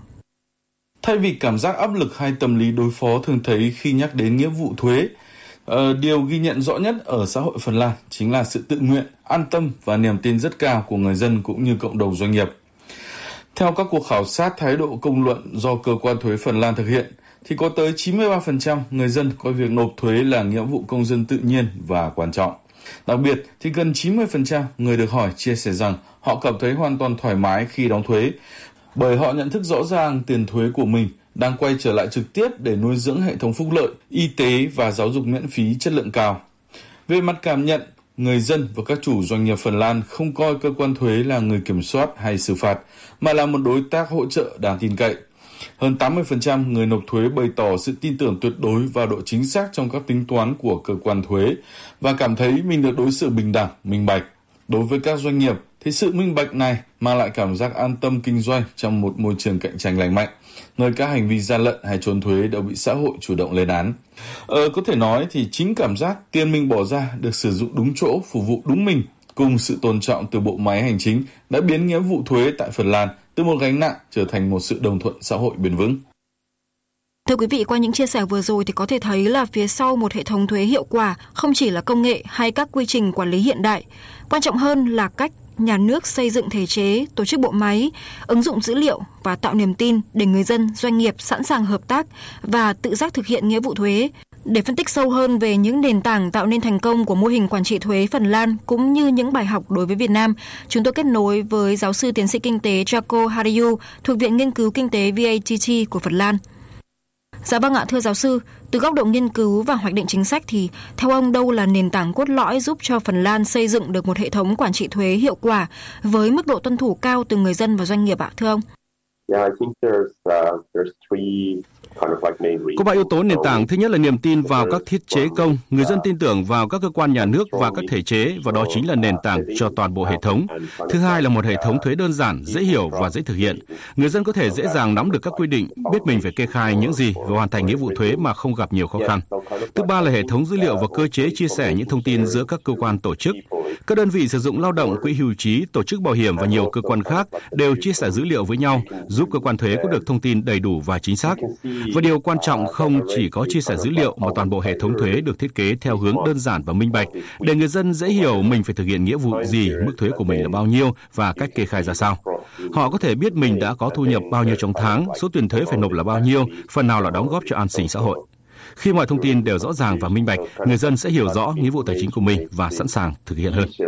Thay vì cảm giác áp lực hay tâm lý đối phó thường thấy khi nhắc đến nghĩa vụ thuế, điều ghi nhận rõ nhất ở xã hội Phần Lan chính là sự tự nguyện, an tâm và niềm tin rất cao của người dân cũng như cộng đồng doanh nghiệp. Theo các cuộc khảo sát thái độ công luận do cơ quan thuế Phần Lan thực hiện, thì có tới 93% người dân coi việc nộp thuế là nghĩa vụ công dân tự nhiên và quan trọng. Đặc biệt thì gần 90% người được hỏi chia sẻ rằng họ cảm thấy hoàn toàn thoải mái khi đóng thuế, bởi họ nhận thức rõ ràng tiền thuế của mình đang quay trở lại trực tiếp để nuôi dưỡng hệ thống phúc lợi, y tế và giáo dục miễn phí chất lượng cao. Về mặt cảm nhận, người dân và các chủ doanh nghiệp Phần Lan không coi cơ quan thuế là người kiểm soát hay xử phạt, mà là một đối tác hỗ trợ đáng tin cậy. Hơn 80% người nộp thuế bày tỏ sự tin tưởng tuyệt đối vào độ chính xác trong các tính toán của cơ quan thuế và cảm thấy mình được đối xử bình đẳng, minh bạch. Đối với các doanh nghiệp thì sự minh bạch này mang lại cảm giác an tâm kinh doanh trong một môi trường cạnh tranh lành mạnh, nơi các hành vi gian lận hay trốn thuế đều bị xã hội chủ động lên án. Có thể nói thì chính cảm giác tiền mình bỏ ra được sử dụng đúng chỗ, phục vụ đúng mình, cùng sự tôn trọng từ bộ máy hành chính đã biến nghĩa vụ thuế tại Phần Lan từ một gánh nặng trở thành một sự đồng thuận xã hội bền vững. Thưa quý vị, qua những chia sẻ vừa rồi thì có thể thấy là phía sau một hệ thống thuế hiệu quả không chỉ là công nghệ hay các quy trình quản lý hiện đại, quan trọng hơn là cách nhà nước xây dựng thể chế, tổ chức bộ máy, ứng dụng dữ liệu và tạo niềm tin để người dân, doanh nghiệp sẵn sàng hợp tác và tự giác thực hiện nghĩa vụ thuế. Để phân tích sâu hơn về những nền tảng tạo nên thành công của mô hình quản trị thuế Phần Lan cũng như những bài học đối với Việt Nam, chúng tôi kết nối với giáo sư tiến sĩ kinh tế Jarkko Harju thuộc Viện Nghiên cứu Kinh tế VATT của Phần Lan. Dạ vâng ạ, thưa giáo sư, từ góc độ nghiên cứu và hoạch định chính sách thì theo ông đâu là nền tảng cốt lõi giúp cho Phần Lan xây dựng được một hệ thống quản trị thuế hiệu quả với mức độ tuân thủ cao từ người dân và doanh nghiệp ạ, thưa ông? Có 3 yếu tố nền tảng. Thứ nhất là niềm tin vào các thiết chế công. Người dân tin tưởng vào các cơ quan nhà nước và các thể chế, và đó chính là nền tảng cho toàn bộ hệ thống. Thứ hai là một hệ thống thuế đơn giản, dễ hiểu và dễ thực hiện. Người dân có thể dễ dàng nắm được các quy định, biết mình phải kê khai những gì và hoàn thành nghĩa vụ thuế mà không gặp nhiều khó khăn. Thứ ba là hệ thống dữ liệu và cơ chế chia sẻ những thông tin giữa các cơ quan tổ chức. Các đơn vị sử dụng lao động, quỹ hưu trí, tổ chức bảo hiểm và nhiều cơ quan khác đều chia sẻ dữ liệu với nhau, giúp cơ quan thuế có được thông tin đầy đủ và chính xác. Và điều quan trọng không chỉ có chia sẻ dữ liệu mà toàn bộ hệ thống thuế được thiết kế theo hướng đơn giản và minh bạch để người dân dễ hiểu mình phải thực hiện nghĩa vụ gì, mức thuế của mình là bao nhiêu và cách kê khai ra sao. Họ có thể biết mình đã có thu nhập bao nhiêu trong tháng, số tiền thuế phải nộp là bao nhiêu, phần nào là đóng góp cho an sinh xã hội. Khi mọi thông tin đều rõ ràng và minh bạch, người dân sẽ hiểu rõ nghĩa vụ tài chính của mình và sẵn sàng thực hiện hơn.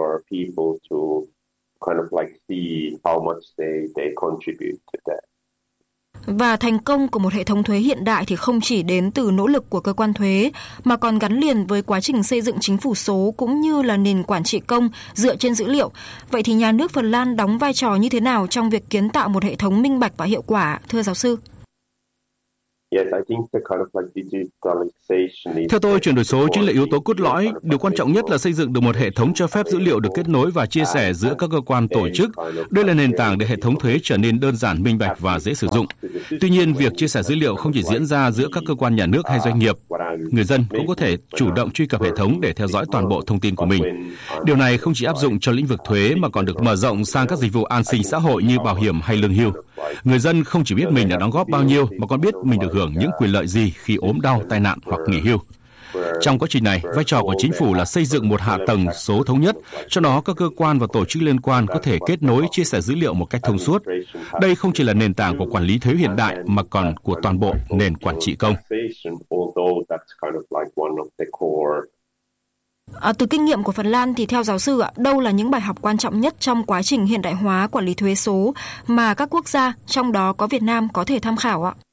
Và thành công của một hệ thống thuế hiện đại thì không chỉ đến từ nỗ lực của cơ quan thuế mà còn gắn liền với quá trình xây dựng chính phủ số cũng như là nền quản trị công dựa trên dữ liệu. Vậy thì nhà nước Phần Lan đóng vai trò như thế nào trong việc kiến tạo một hệ thống minh bạch và hiệu quả, thưa giáo sư? Theo tôi, chuyển đổi số chính là yếu tố cốt lõi. Điều quan trọng nhất là xây dựng được một hệ thống cho phép dữ liệu được kết nối và chia sẻ giữa các cơ quan tổ chức. Đây là nền tảng để hệ thống thuế trở nên đơn giản, minh bạch và dễ sử dụng. Tuy nhiên, việc chia sẻ dữ liệu không chỉ diễn ra giữa các cơ quan nhà nước hay doanh nghiệp. Người dân cũng có thể chủ động truy cập hệ thống để theo dõi toàn bộ thông tin của mình. Điều này không chỉ áp dụng cho lĩnh vực thuế mà còn được mở rộng sang các dịch vụ an sinh xã hội như bảo hiểm hay lương hưu. Người dân không chỉ biết mình đã đóng góp bao nhiêu mà còn biết mình được hưởng những quyền lợi gì khi ốm đau, tai nạn hoặc nghỉ hưu. Trong quá trình này, vai trò của chính phủ là xây dựng một hạ tầng số thống nhất, cho đó các cơ quan và tổ chức liên quan có thể kết nối, chia sẻ dữ liệu một cách thông suốt. Đây không chỉ là nền tảng của quản lý thuế hiện đại mà còn của toàn bộ nền quản trị công. Từ kinh nghiệm của Phần Lan thì theo giáo sư đâu là những bài học quan trọng nhất trong quá trình hiện đại hóa quản lý thuế số mà các quốc gia, trong đó có Việt Nam, có thể tham khảo ạ?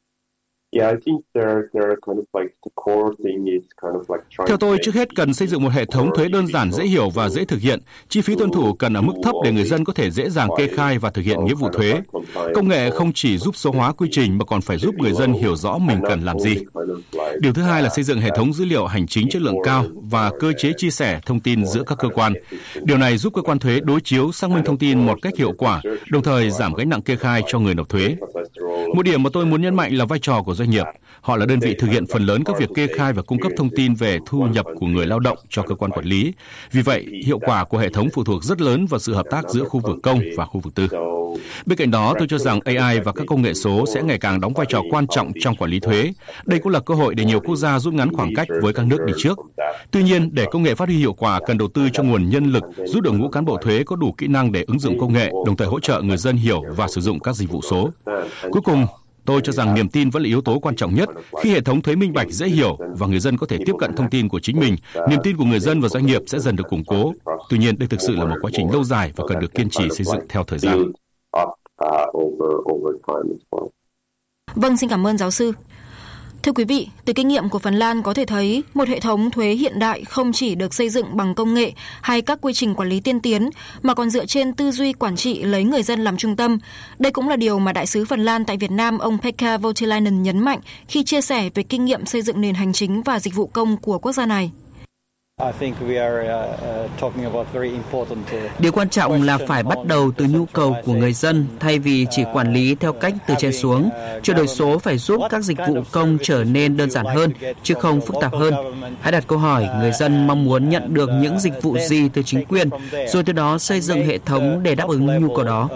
Theo tôi, trước hết cần xây dựng một hệ thống thuế đơn giản, dễ hiểu và dễ thực hiện. Chi phí tuân thủ cần ở mức thấp để người dân có thể dễ dàng kê khai và thực hiện nghĩa vụ thuế. Công nghệ không chỉ giúp số hóa quy trình mà còn phải giúp người dân hiểu rõ mình cần làm gì. Điều thứ hai là xây dựng hệ thống dữ liệu hành chính chất lượng cao và cơ chế chia sẻ thông tin giữa các cơ quan. Điều này giúp cơ quan thuế đối chiếu, xác minh thông tin một cách hiệu quả, đồng thời giảm gánh nặng kê khai cho người nộp thuế. Một điểm mà tôi muốn nhấn mạnh là vai trò của doanh nghiệp. Họ là đơn vị thực hiện phần lớn các việc kê khai và cung cấp thông tin về thu nhập của người lao động cho cơ quan quản lý. Vì vậy, hiệu quả của hệ thống phụ thuộc rất lớn vào sự hợp tác giữa khu vực công và khu vực tư. Bên cạnh đó, tôi cho rằng AI và các công nghệ số sẽ ngày càng đóng vai trò quan trọng trong quản lý thuế. Đây cũng là cơ hội để nhiều quốc gia rút ngắn khoảng cách với các nước đi trước. Tuy nhiên, để công nghệ phát huy hiệu quả, cần đầu tư cho nguồn nhân lực, giúp đội ngũ cán bộ thuế có đủ kỹ năng để ứng dụng công nghệ, đồng thời hỗ trợ người dân hiểu và sử dụng các dịch vụ số. Cuối cùng, tôi cho rằng niềm tin vẫn là yếu tố quan trọng nhất. Khi hệ thống thuế minh bạch, dễ hiểu và người dân có thể tiếp cận thông tin của chính mình, niềm tin của người dân và doanh nghiệp sẽ dần được củng cố. Tuy nhiên, đây thực sự là một quá trình lâu dài và cần được kiên trì xây dựng theo thời gian. Vâng, xin cảm ơn giáo sư. Thưa quý vị, từ kinh nghiệm của Phần Lan có thể thấy một hệ thống thuế hiện đại không chỉ được xây dựng bằng công nghệ hay các quy trình quản lý tiên tiến mà còn dựa trên tư duy quản trị lấy người dân làm trung tâm. Đây cũng là điều mà Đại sứ Phần Lan tại Việt Nam ông Pekka Voutilainen nhấn mạnh khi chia sẻ về kinh nghiệm xây dựng nền hành chính và dịch vụ công của quốc gia này. Điều quan trọng là phải bắt đầu từ nhu cầu của người dân thay vì chỉ quản lý theo cách từ trên xuống. Chuyển đổi số phải giúp các dịch vụ công trở nên đơn giản hơn, chứ không phức tạp hơn. Hãy đặt câu hỏi người dân mong muốn nhận được những dịch vụ gì từ chính quyền, rồi từ đó xây dựng hệ thống để đáp ứng nhu cầu đó.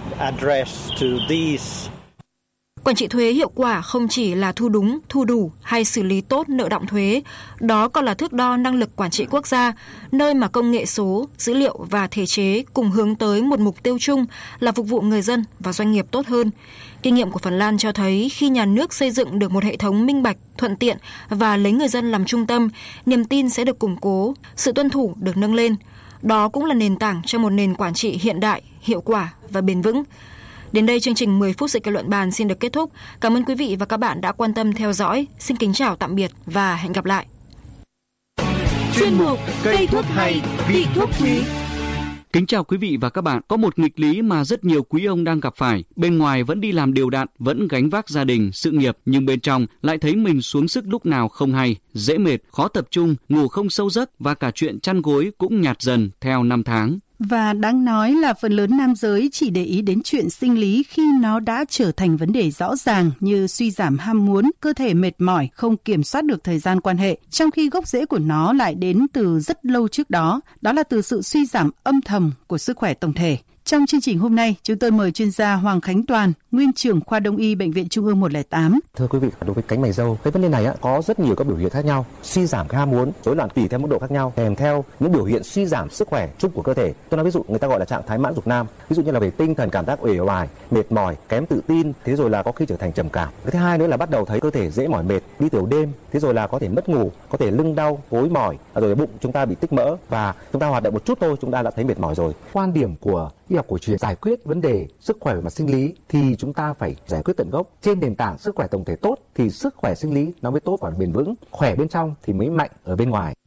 Quản trị thuế hiệu quả không chỉ là thu đúng, thu đủ hay xử lý tốt nợ đọng thuế, đó còn là thước đo năng lực quản trị quốc gia, nơi mà công nghệ số, dữ liệu và thể chế cùng hướng tới một mục tiêu chung là phục vụ người dân và doanh nghiệp tốt hơn. Kinh nghiệm của Phần Lan cho thấy khi nhà nước xây dựng được một hệ thống minh bạch, thuận tiện và lấy người dân làm trung tâm, niềm tin sẽ được củng cố, sự tuân thủ được nâng lên. Đó cũng là nền tảng cho một nền quản trị hiện đại, hiệu quả và bền vững. Đến đây chương trình 10 phút sự kiện luận bàn xin được kết thúc. Cảm ơn quý vị và các bạn đã quan tâm theo dõi. Xin kính chào tạm biệt và hẹn gặp lại. Chuyên mục cây thuốc hay, vị thuốc quý. Kính chào quý vị và các bạn. Có một nghịch lý mà rất nhiều quý ông đang gặp phải. Bên ngoài vẫn đi làm đều đặn, vẫn gánh vác gia đình, sự nghiệp, nhưng bên trong lại thấy mình xuống sức lúc nào không hay, dễ mệt, khó tập trung, ngủ không sâu giấc và cả chuyện chăn gối cũng nhạt dần theo năm tháng. Và đáng nói là phần lớn nam giới chỉ để ý đến chuyện sinh lý khi nó đã trở thành vấn đề rõ ràng như suy giảm ham muốn, cơ thể mệt mỏi, không kiểm soát được thời gian quan hệ, trong khi gốc rễ của nó lại đến từ rất lâu trước đó, đó là từ sự suy giảm âm thầm của sức khỏe tổng thể. Trong chương trình hôm nay, chúng tôi mời chuyên gia Hoàng Khánh Toàn, nguyên trưởng khoa Đông y Bệnh viện Trung ương 108. Thưa quý vị, đối với cánh mày râu, cái vấn đề này có rất nhiều các biểu hiện khác nhau, suy giảm cái ham muốn, rối loạn tùy theo mức độ khác nhau, kèm theo những biểu hiện suy giảm sức khỏe chung của cơ thể. Tôi nói ví dụ người ta gọi là trạng thái mãn dục nam, ví dụ như là về tinh thần cảm giác uể oải, mệt mỏi, kém tự tin, thế rồi là có khi trở thành trầm cảm. Cái thứ hai nữa là bắt đầu thấy cơ thể dễ mỏi mệt, đi tiểu đêm, thế rồi là có thể mất ngủ, có thể lưng đau, gối mỏi, rồi bụng chúng ta bị tích mỡ và chúng ta hoạt động một chút thôi chúng ta đã thấy mệt mỏi rồi. Quan điểm của y học cổ truyền giải quyết vấn đề sức khỏe về mặt sinh lý thì chúng ta phải giải quyết tận gốc. Trên nền tảng sức khỏe tổng thể tốt thì sức khỏe sinh lý nó mới tốt và bền vững, khỏe bên trong thì mới mạnh ở bên ngoài.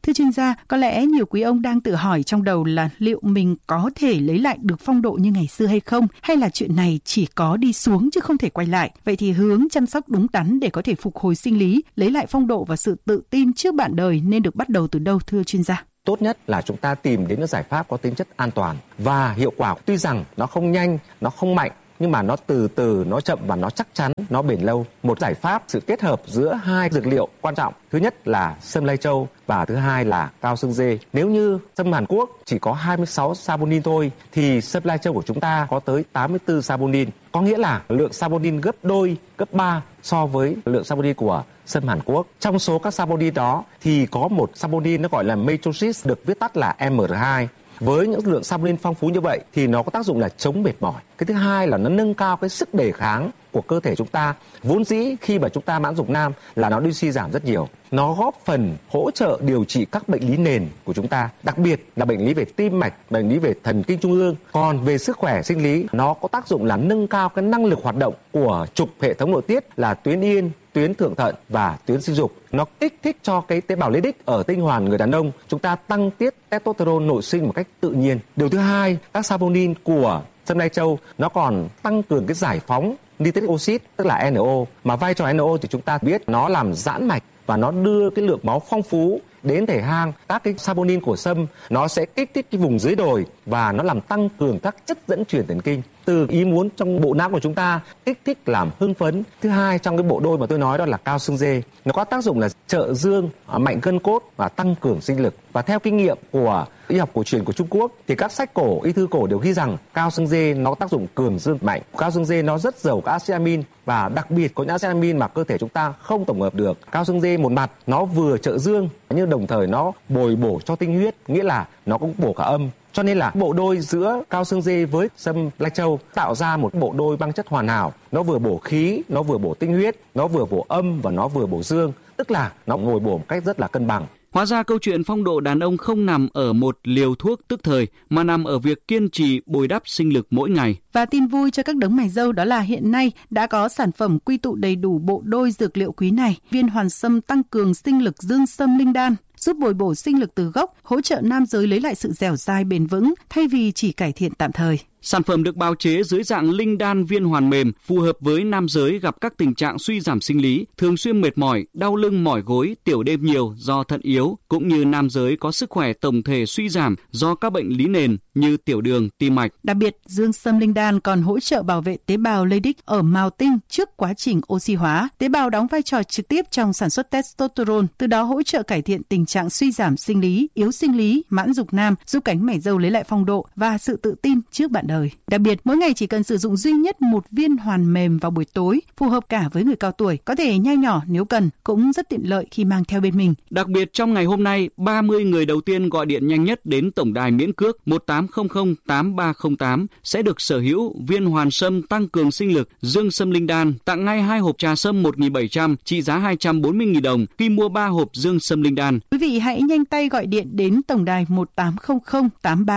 Thưa chuyên gia, có lẽ nhiều quý ông đang tự hỏi trong đầu là liệu mình có thể lấy lại được phong độ như ngày xưa hay không, hay là chuyện này chỉ có đi xuống chứ không thể quay lại. Vậy thì hướng chăm sóc đúng đắn để có thể phục hồi sinh lý, lấy lại phong độ và sự tự tin trước bạn đời nên được bắt đầu từ đâu thưa chuyên gia? Tốt nhất là chúng ta tìm đến những giải pháp có tính chất an toàn và hiệu quả. Tuy rằng nó không nhanh, nó không mạnh, nhưng mà nó từ từ, nó chậm và nó chắc chắn, nó bền lâu. Một giải pháp sự kết hợp giữa hai dược liệu quan trọng. Thứ nhất là sâm lai châu và thứ hai là cao xương dê. Nếu như sâm Hàn Quốc chỉ có 26 saponin thôi thì sâm lai châu của chúng ta có tới 84 saponin. Có nghĩa là lượng saponin gấp đôi, gấp 3 so với lượng saponin của sâm Hàn Quốc. Trong số các saponin đó thì có một saponin nó gọi là matrosis, được viết tắt là MR2. Với những lượng saponin phong phú như vậy thì nó có tác dụng là chống mệt mỏi. Cái thứ hai là nó nâng cao cái sức đề kháng của cơ thể chúng ta. Vốn dĩ khi mà chúng ta mãn dục nam là nó đi suy giảm rất nhiều. Nó góp phần hỗ trợ điều trị các bệnh lý nền của chúng ta, đặc biệt là bệnh lý về tim mạch, bệnh lý về thần kinh trung ương. Còn về sức khỏe sinh lý, nó có tác dụng là nâng cao cái năng lực hoạt động của trục hệ thống nội tiết là tuyến yên, tuyến thượng thận và tuyến sinh dục. Nó kích thích cho cái tế bào Leydig ở tinh hoàn người đàn ông, chúng ta tăng tiết testosterone nội sinh một cách tự nhiên. Điều thứ hai, các saponin của sâm lai châu nó còn tăng cường cái giải phóng nitric oxide, tức là NO. Mà vai trò NO thì chúng ta biết nó làm giãn mạch và nó đưa cái lượng máu phong phú đến thể hang. Các cái saponin của sâm nó sẽ kích thích cái vùng dưới đồi và nó làm tăng cường các chất dẫn truyền thần kinh từ ý muốn trong bộ não của chúng ta, kích thích làm hưng phấn. Thứ hai, trong cái bộ đôi mà tôi nói đó là cao xương dê, nó có tác dụng là trợ dương, mạnh gân cốt và tăng cường sinh lực. Và theo kinh nghiệm của y học cổ truyền của Trung Quốc thì các sách cổ, y thư cổ đều ghi rằng cao xương dê nó có tác dụng cường dương mạnh. Cao xương dê nó rất giàu các acid amin và đặc biệt có những acid amin mà cơ thể chúng ta không tổng hợp được. Cao xương dê một mặt nó vừa trợ dương nhưng đồng thời nó bồi bổ cho tinh huyết, nghĩa là nó cũng bổ cả âm. Cho nên là bộ đôi giữa cao xương dê với sâm lai châu tạo ra một bộ đôi băng chất hoàn hảo. Nó vừa bổ khí, nó vừa bổ tinh huyết, nó vừa bổ âm và nó vừa bổ dương. Tức là nó ngồi bổ một cách rất là cân bằng. Hóa ra câu chuyện phong độ đàn ông không nằm ở một liều thuốc tức thời mà nằm ở việc kiên trì bồi đắp sinh lực mỗi ngày. Và tin vui cho các đấng mày râu đó là hiện nay đã có sản phẩm quy tụ đầy đủ bộ đôi dược liệu quý này. Viên hoàn sâm tăng cường sinh lực dương sâm linh đan, giúp bồi bổ sinh lực từ gốc, hỗ trợ nam giới lấy lại sự dẻo dai bền vững thay vì chỉ cải thiện tạm thời. Sản phẩm được bào chế dưới dạng linh đan viên hoàn mềm, phù hợp với nam giới gặp các tình trạng suy giảm sinh lý, thường xuyên mệt mỏi, đau lưng mỏi gối, tiểu đêm nhiều do thận yếu, cũng như nam giới có sức khỏe tổng thể suy giảm do các bệnh lý nền như tiểu đường, tim mạch. Đặc biệt, dương sâm linh đan còn hỗ trợ bảo vệ tế bào Leydig ở mào tinh trước quá trình oxy hóa. Tế bào đóng vai trò trực tiếp trong sản xuất testosterone, từ đó hỗ trợ cải thiện tình trạng suy giảm sinh lý, yếu sinh lý, mãn dục nam, giúp cánh mày râu lấy lại phong độ và sự tự tin trước bạn đời. Đặc biệt, mỗi ngày chỉ cần sử dụng duy nhất một viên hoàn mềm vào buổi tối, phù hợp cả với người cao tuổi, có thể nhai nhỏ nếu cần, cũng rất tiện lợi khi mang theo bên mình. Đặc biệt, trong ngày hôm nay, 30 người đầu tiên gọi điện nhanh nhất đến tổng đài miễn cước 1800 8308 sẽ được sở hữu viên hoàn sâm tăng cường sinh lực dương sâm linh đan, tặng ngay 2 hộp trà sâm 1.700 trị giá 240.000 đồng khi mua 3 hộp dương sâm linh đan. Quý vị hãy nhanh tay gọi điện đến tổng đài 1800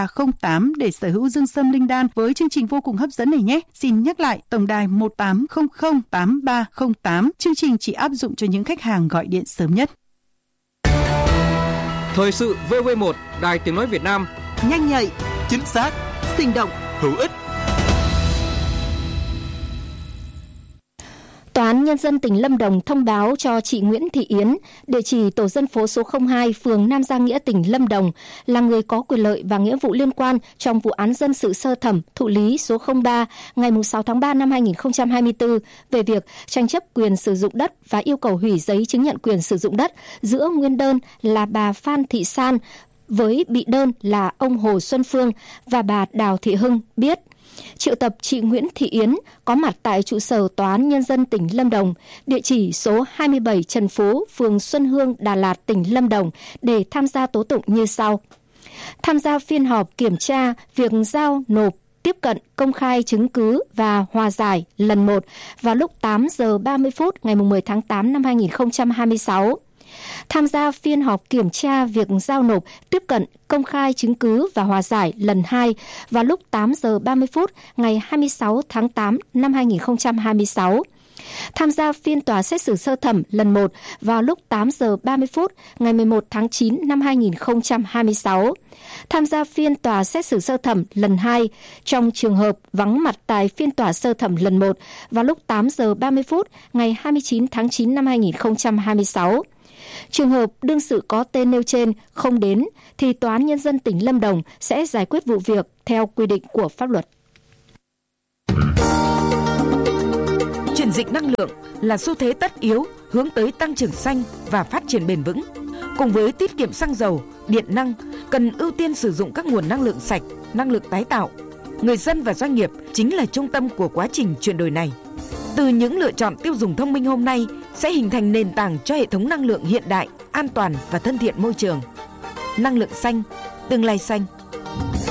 8308 để sở hữu dương sâm linh đan với chương trình vô cùng hấp dẫn này nhé. Xin nhắc lại, tổng đài 1800 8308. Chương trình chỉ áp dụng cho những khách hàng gọi điện sớm nhất. Thời sự VV1, Đài Tiếng nói Việt Nam. Nhanh nhạy, chính xác, sinh động, hữu ích. Tòa án Nhân dân tỉnh Lâm Đồng thông báo cho chị Nguyễn Thị Yến, địa chỉ tổ dân phố số 02, phường Nam Giang Nghĩa, tỉnh Lâm Đồng, là người có quyền lợi và nghĩa vụ liên quan trong vụ án dân sự sơ thẩm thụ lý số 03 ngày 6 tháng 3 năm 2024 về việc tranh chấp quyền sử dụng đất và yêu cầu hủy giấy chứng nhận quyền sử dụng đất giữa nguyên đơn là bà Phan Thị San với bị đơn là ông Hồ Xuân Phương và bà Đào Thị Hưng biết. Triệu tập chị Nguyễn Thị Yến có mặt tại trụ sở Tòa án Nhân dân tỉnh Lâm Đồng, địa chỉ số 27 Trần Phú, phường Xuân Hương, Đà Lạt, tỉnh Lâm Đồng để tham gia tố tụng như sau. Tham gia phiên họp kiểm tra việc giao nộp, tiếp cận, công khai chứng cứ và hòa giải lần 1 vào lúc 8 giờ 30 phút ngày 10 tháng 8 năm 2026. Tham gia phiên họp kiểm tra việc giao nộp, tiếp cận, công khai chứng cứ và hòa giải lần 2 vào lúc 8 giờ 30 phút ngày 26 tháng 8 năm 2026. tham gia phiên tòa xét xử sơ thẩm lần 1 vào lúc 8 giờ 30 phút ngày 11 tháng 9 năm 2026. Tham gia phiên tòa xét xử sơ thẩm lần 2 trong trường hợp vắng mặt tại phiên tòa sơ thẩm lần 1 vào lúc 8 giờ 30 phút ngày 29 tháng 9 năm 2026. Trường hợp đương sự có tên nêu trên không đến thì Tòa án Nhân dân tỉnh Lâm Đồng sẽ giải quyết vụ việc theo quy định của pháp luật. Chuyển dịch năng lượng là xu thế tất yếu hướng tới tăng trưởng xanh và phát triển bền vững. Cùng với tiết kiệm xăng dầu, điện năng, cần ưu tiên sử dụng các nguồn năng lượng sạch, năng lượng tái tạo. Người dân và doanh nghiệp chính là trung tâm của quá trình chuyển đổi này. Từ những lựa chọn tiêu dùng thông minh hôm nay sẽ hình thành nền tảng cho hệ thống năng lượng hiện đại, an toàn và thân thiện môi trường. Năng lượng xanh, tương lai xanh.